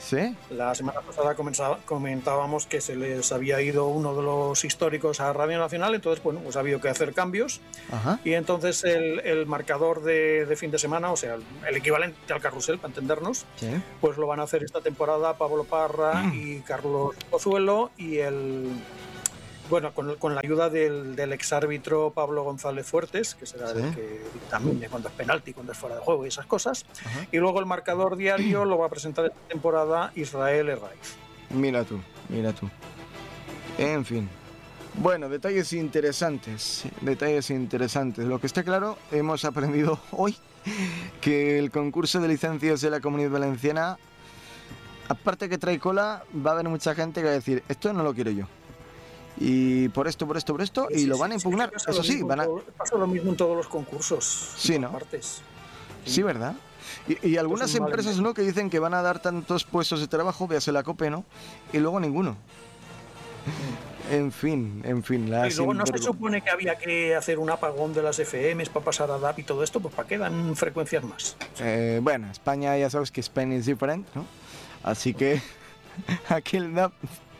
¿Sí? La semana pasada comentábamos que se les había ido uno de los históricos a Radio Nacional, entonces, bueno, pues ha habido que hacer cambios. Ajá. Y entonces el, el marcador de, de fin de semana, o sea, el, el equivalente al carrusel, para entendernos, ¿Sí? pues lo van a hacer esta temporada Pablo Parra mm. y Carlos Pozuelo, y el... Bueno, con, con la ayuda del, del exárbitro Pablo González Fuertes, que será ¿Sí? el que dictamine cuando es penalti, cuando es fuera de juego y esas cosas. Ajá. Y luego el marcador diario lo va a presentar esta temporada Israel Herraiz. Mira tú, mira tú. En fin. Bueno, detalles interesantes, detalles interesantes. Lo que está claro, hemos aprendido hoy que el concurso de licencias de la Comunidad Valenciana, aparte que trae cola, va a haber mucha gente que va a decir, esto no lo quiero yo. Y por esto, por esto, por esto, sí, y lo van a impugnar. Sí, Eso sí, van a... Pasa lo mismo en todos los concursos. Sí, ¿no? Partes. Sí. sí, ¿verdad? Y, y algunas empresas, ¿no?, que dicen que van a dar tantos puestos de trabajo, véase la COPE, ¿no? Y luego ninguno. Mm. En fin, en fin. La y luego no se supone que había que hacer un apagón de las F Ms para pasar a D A B y todo esto, pues ¿para qué dan frecuencias más? Eh, bueno, España ya sabes que Spain is different, ¿no? Así que aquí el D A B...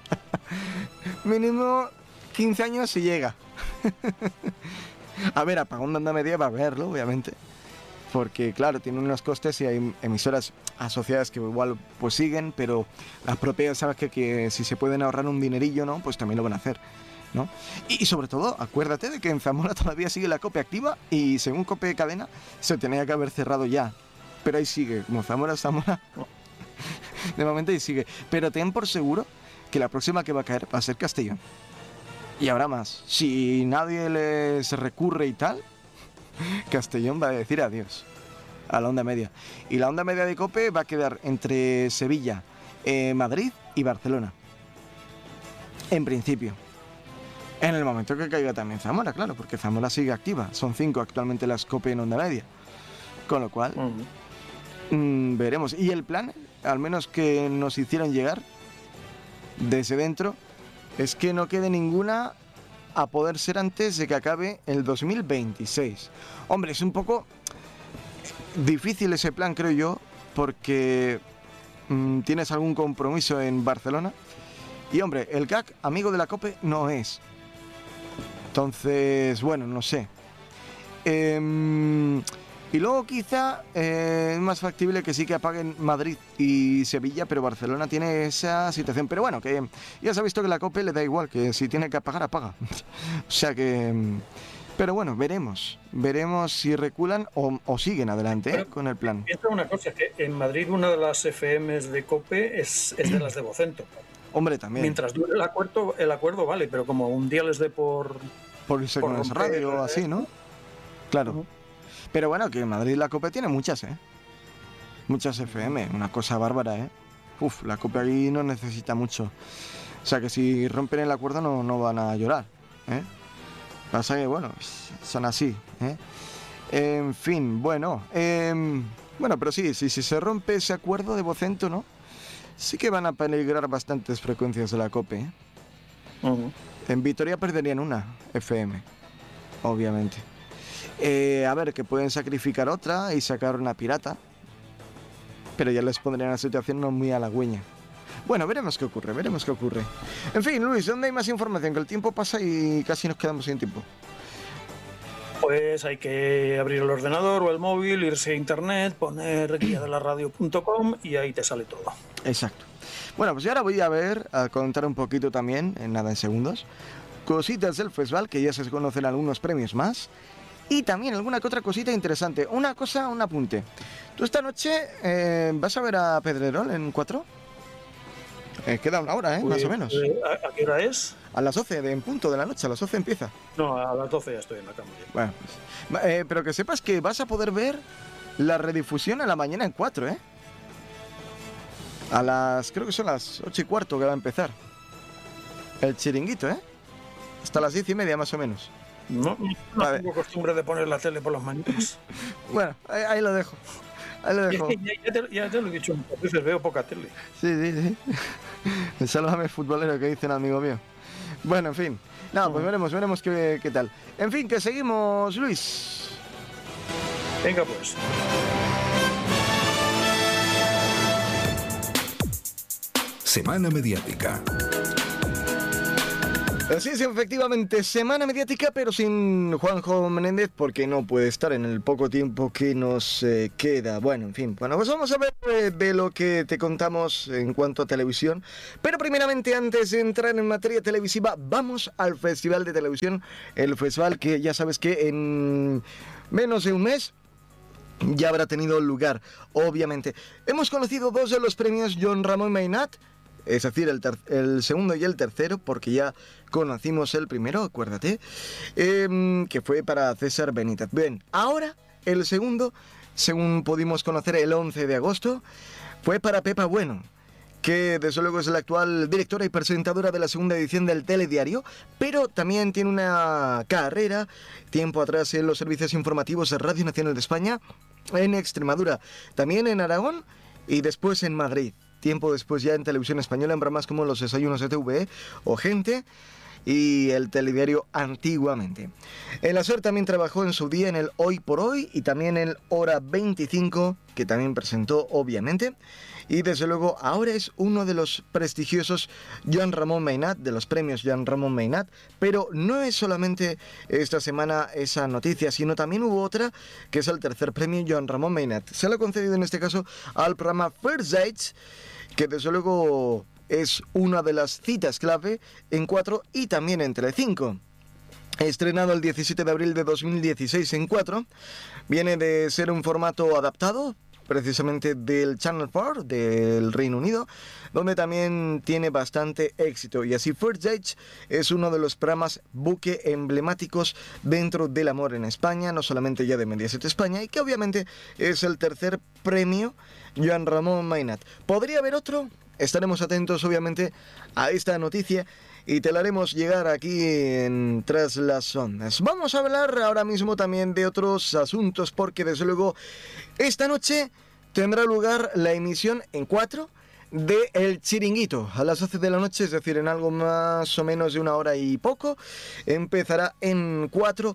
mínimo quince años si llega. A ver, apagón de onda media va a haberlo, obviamente. Porque, claro, tiene unos costes y hay emisoras asociadas que igual pues siguen, pero las propias, sabes que, que si se pueden ahorrar un dinerillo, ¿no? Pues también lo van a hacer, ¿no? Y, y sobre todo, acuérdate de que en Zamora todavía sigue la COPE activa y según COPE Cadena se tenía que haber cerrado ya. Pero ahí sigue, como Zamora, Zamora. De momento ahí sigue. Pero ten por seguro que la próxima que va a caer va a ser Castellón. Y habrá más. Si nadie les recurre y tal, Castellón va a decir adiós a la onda media. Y la onda media de COPE va a quedar entre Sevilla, eh, Madrid y Barcelona. En principio. En el momento que caiga también Zamora, claro, porque Zamora sigue activa. Son cinco actualmente las COPE en onda media. Con lo cual, uh-huh. mmm, veremos. Y el plan, al menos que nos hicieron llegar desde dentro, es que no quede ninguna a poder ser antes de que acabe el dos mil veintiséis. Hombre, es un poco difícil ese plan, creo yo, porque mmm, tienes algún compromiso en Barcelona y, hombre, el C A C, amigo de la COPE, no es. Entonces, bueno, no sé. Eh, y luego quizá eh, es más factible que sí que apaguen Madrid y Sevilla, pero Barcelona tiene esa situación. Pero bueno, que ya se ha visto que la COPE le da igual, que si tiene que apagar, apaga. O sea que... Pero bueno, veremos. Veremos si reculan o, o siguen adelante ¿eh? con el plan. Piensa una cosa, que en Madrid una de las F Ms de COPE es, es de las de Vocento. Hombre, también. Mientras dure el acuerdo, el acuerdo vale, pero como un día les dé por... Por irse por con esa radio o así, ¿no? Claro. Uh-huh. Pero bueno, que en Madrid la COPE tiene muchas, ¿eh? Muchas F M, una cosa bárbara, ¿eh? Uf, la COPE ahí no necesita mucho. O sea que si rompen el acuerdo no, no van a llorar, ¿eh? Pasa que, bueno, son así, ¿eh? En fin, bueno. Eh, bueno, pero sí, sí, si se rompe ese acuerdo de Vocento, ¿no? Sí que van a peligrar bastantes frecuencias de la COPE, ¿eh? Uh-huh. En Vitoria perderían una F M, obviamente. Eh, a ver, que pueden sacrificar otra y sacar una pirata, pero ya les pondrían una situación no muy halagüeña. Bueno, veremos qué ocurre, veremos qué ocurre. En fin, Luis, ¿dónde hay más información? Que el tiempo pasa y casi nos quedamos sin tiempo. Pues hay que abrir el ordenador o el móvil, irse a internet, poner guía de la radio punto com y ahí te sale todo. Exacto. Bueno, pues yo ahora voy a ver, a contar un poquito también, en nada en segundos, cositas del festival, que ya se conocen algunos premios más. Y también alguna que otra cosita interesante. Una cosa, un apunte. ¿Tú esta noche eh, vas a ver a Pedrerol en cuatro? Eh, queda una hora, ¿eh? Pues, más o menos. Eh, ¿a, ¿A qué hora es? A las doce, de, en punto de la noche. A las doce empieza. No, a las doce ya estoy en la cama. Ya. Bueno, pues, eh, pero que sepas que vas a poder ver la redifusión a la mañana en cuatro, ¿eh? A las... creo que son las ocho y cuarto que va a empezar. El chiringuito, ¿eh? Hasta las diez y media más o menos. No, no tengo costumbre de poner la tele por las mañanas. Bueno, ahí, ahí lo dejo. Ahí lo dejo. Ya, ya, te, ya te lo he dicho, a veces veo poca tele. Sí, sí, sí. Sálvame futbolero, que dice un amigo mío. Bueno, en fin. No, pues veremos, veremos qué, qué tal. En fin, que seguimos, Luis. Venga, pues. Semana Mediática. Así es, efectivamente, semana mediática, pero sin Juanjo Menéndez, porque no puede estar en el poco tiempo que nos eh, queda. Bueno, en fin, bueno, pues vamos a ver eh, de lo que te contamos en cuanto a televisión. Pero primeramente, antes de entrar en materia televisiva, vamos al Festival de Televisión. El festival que ya sabes que en menos de un mes ya habrá tenido lugar, obviamente. Hemos conocido dos de los premios Joan Ramon Maynard, es decir, el, ter- el segundo y el tercero, porque ya conocimos el primero, acuérdate, eh, que fue para César Benítez. Bien, ahora el segundo, según pudimos conocer el once de agosto, fue para Pepa Bueno, que desde luego es la actual directora y presentadora de la segunda edición del Telediario, pero también tiene una carrera, tiempo atrás en los servicios informativos de Radio Nacional de España, en Extremadura, también en Aragón y después en Madrid. Tiempo después ya en Televisión Española, en programas como Los Desayunos de T V E o Gente y el Telediario antiguamente. En la SER también trabajó en su día en el Hoy por Hoy y también en Hora veinticinco, que también presentó obviamente. Y desde luego ahora es uno de los prestigiosos Joan Ramon Maynard, de los premios Joan Ramon Maynard. Pero no es solamente esta semana esa noticia, sino también hubo otra, que es el tercer premio Joan Ramon Maynard. Se lo ha concedido en este caso al programa First Dates, que desde luego es una de las citas clave en cuatro y también en Telecinco. Estrenado el diecisiete de abril de dos mil dieciséis en cuatro, viene de ser un formato adaptado precisamente del Channel cuatro del Reino Unido, donde también tiene bastante éxito. Y así First Dates es uno de los programas buque emblemáticos dentro del amor en España, no solamente ya de Mediaset España, y que obviamente es el tercer premio Joan Ramon Maynard. ¿Podría haber otro? Estaremos atentos obviamente a esta noticia y te la haremos llegar aquí en Tras las Ondas. Vamos a hablar ahora mismo también de otros asuntos, porque desde luego esta noche tendrá lugar la emisión en cuatro de El Chiringuito a las doce de la noche, es decir, en algo más o menos de una hora y poco. Empezará en cuatro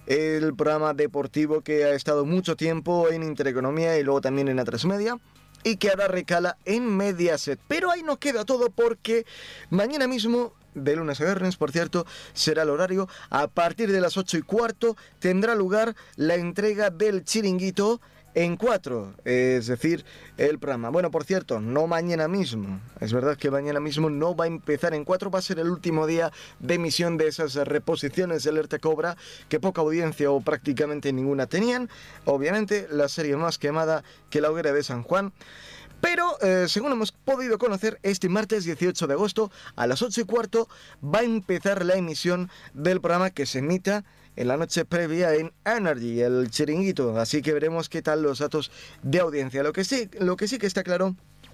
el programa deportivo que ha estado mucho tiempo en Intereconomía y luego también en A tres Media, y que ahora recala en Mediaset. Pero ahí no queda todo, porque mañana mismo, de lunes a viernes, por cierto, será el horario. A partir de las ocho y cuarto tendrá lugar la entrega del Chiringuito en cuatro, es decir, el programa. Bueno, por cierto, no mañana mismo. Es verdad que mañana mismo no va a empezar en cuatro, va a ser el último día de emisión de esas reposiciones de Alerta Cobra, que poca audiencia o prácticamente ninguna tenían. Obviamente, la serie más quemada que la hoguera de San Juan. Pero, eh, según hemos podido conocer, este martes dieciocho de agosto, a las ocho y cuarto, va a empezar la emisión del programa que se emita en la noche previa en Energy, el Chiringuito. Así que veremos qué tal los datos de audiencia. Lo que sí, lo que sí que está claro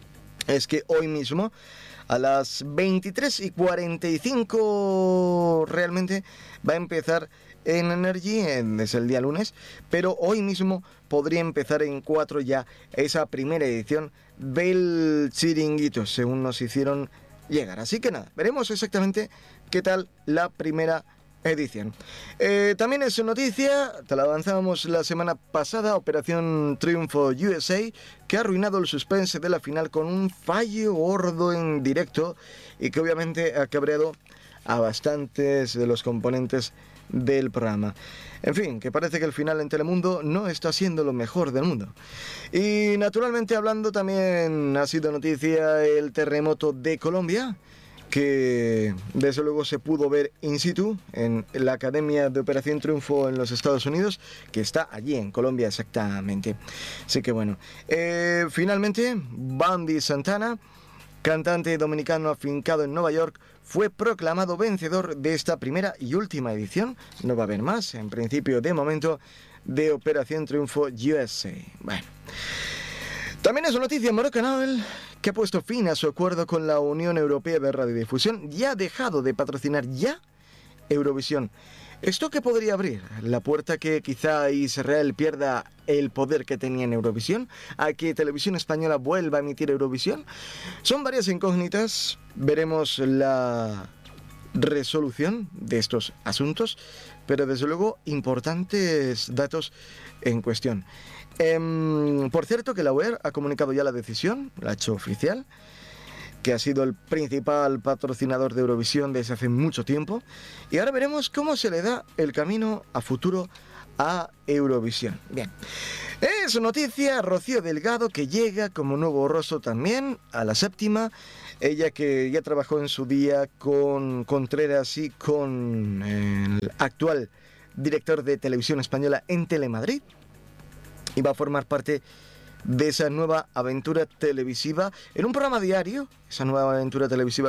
es que hoy mismo, a las veintitrés y cuarenta y cinco, realmente va a empezar en Energy, es el día lunes, pero hoy mismo podría empezar en cuatro ya esa primera edición del Chiringuito, según nos hicieron llegar. Así que nada, veremos exactamente qué tal la primera edición. Eh, también es noticia, te la avanzábamos la semana pasada, Operación Triunfo U S A, que ha arruinado el suspense de la final con un fallo gordo en directo y que obviamente ha cabreado a bastantes de los componentes del programa. En fin, que parece que el final en Telemundo no está siendo lo mejor del mundo. Y naturalmente hablando, también ha sido noticia el terremoto de Colombia, que desde luego se pudo ver in situ en la Academia de Operación Triunfo en los Estados Unidos, que está allí en Colombia exactamente. Así que bueno, eh, finalmente Bandy Santana, cantante dominicano afincado en Nueva York, fue proclamado vencedor de esta primera y última edición. No va a haber más, en principio, de momento, de Operación Triunfo U S A. Bueno. También es una noticia, Morocanal, que ha puesto fin a su acuerdo con la Unión Europea de Radiodifusión y ha dejado de patrocinar ya Eurovisión. ¿Esto qué podría abrir? ¿La puerta que quizá Israel pierda el poder que tenía en Eurovisión? ¿A que Televisión Española vuelva a emitir Eurovisión? Son varias incógnitas. Veremos la resolución de estos asuntos, pero desde luego importantes datos en cuestión. Eh, por cierto, que la U E R ha comunicado ya la decisión, la ha hecho oficial, que ha sido el principal patrocinador de Eurovisión desde hace mucho tiempo. Y ahora veremos cómo se le da el camino a futuro a Eurovisión. Bien, es noticia Rocío Delgado, que llega como nuevo rostro también a la séptima. Ella que ya trabajó en su día con Contreras y con el actual director de Televisión Española en Telemadrid, y va a formar parte de esa nueva aventura televisiva en un programa diario, esa nueva aventura televisiva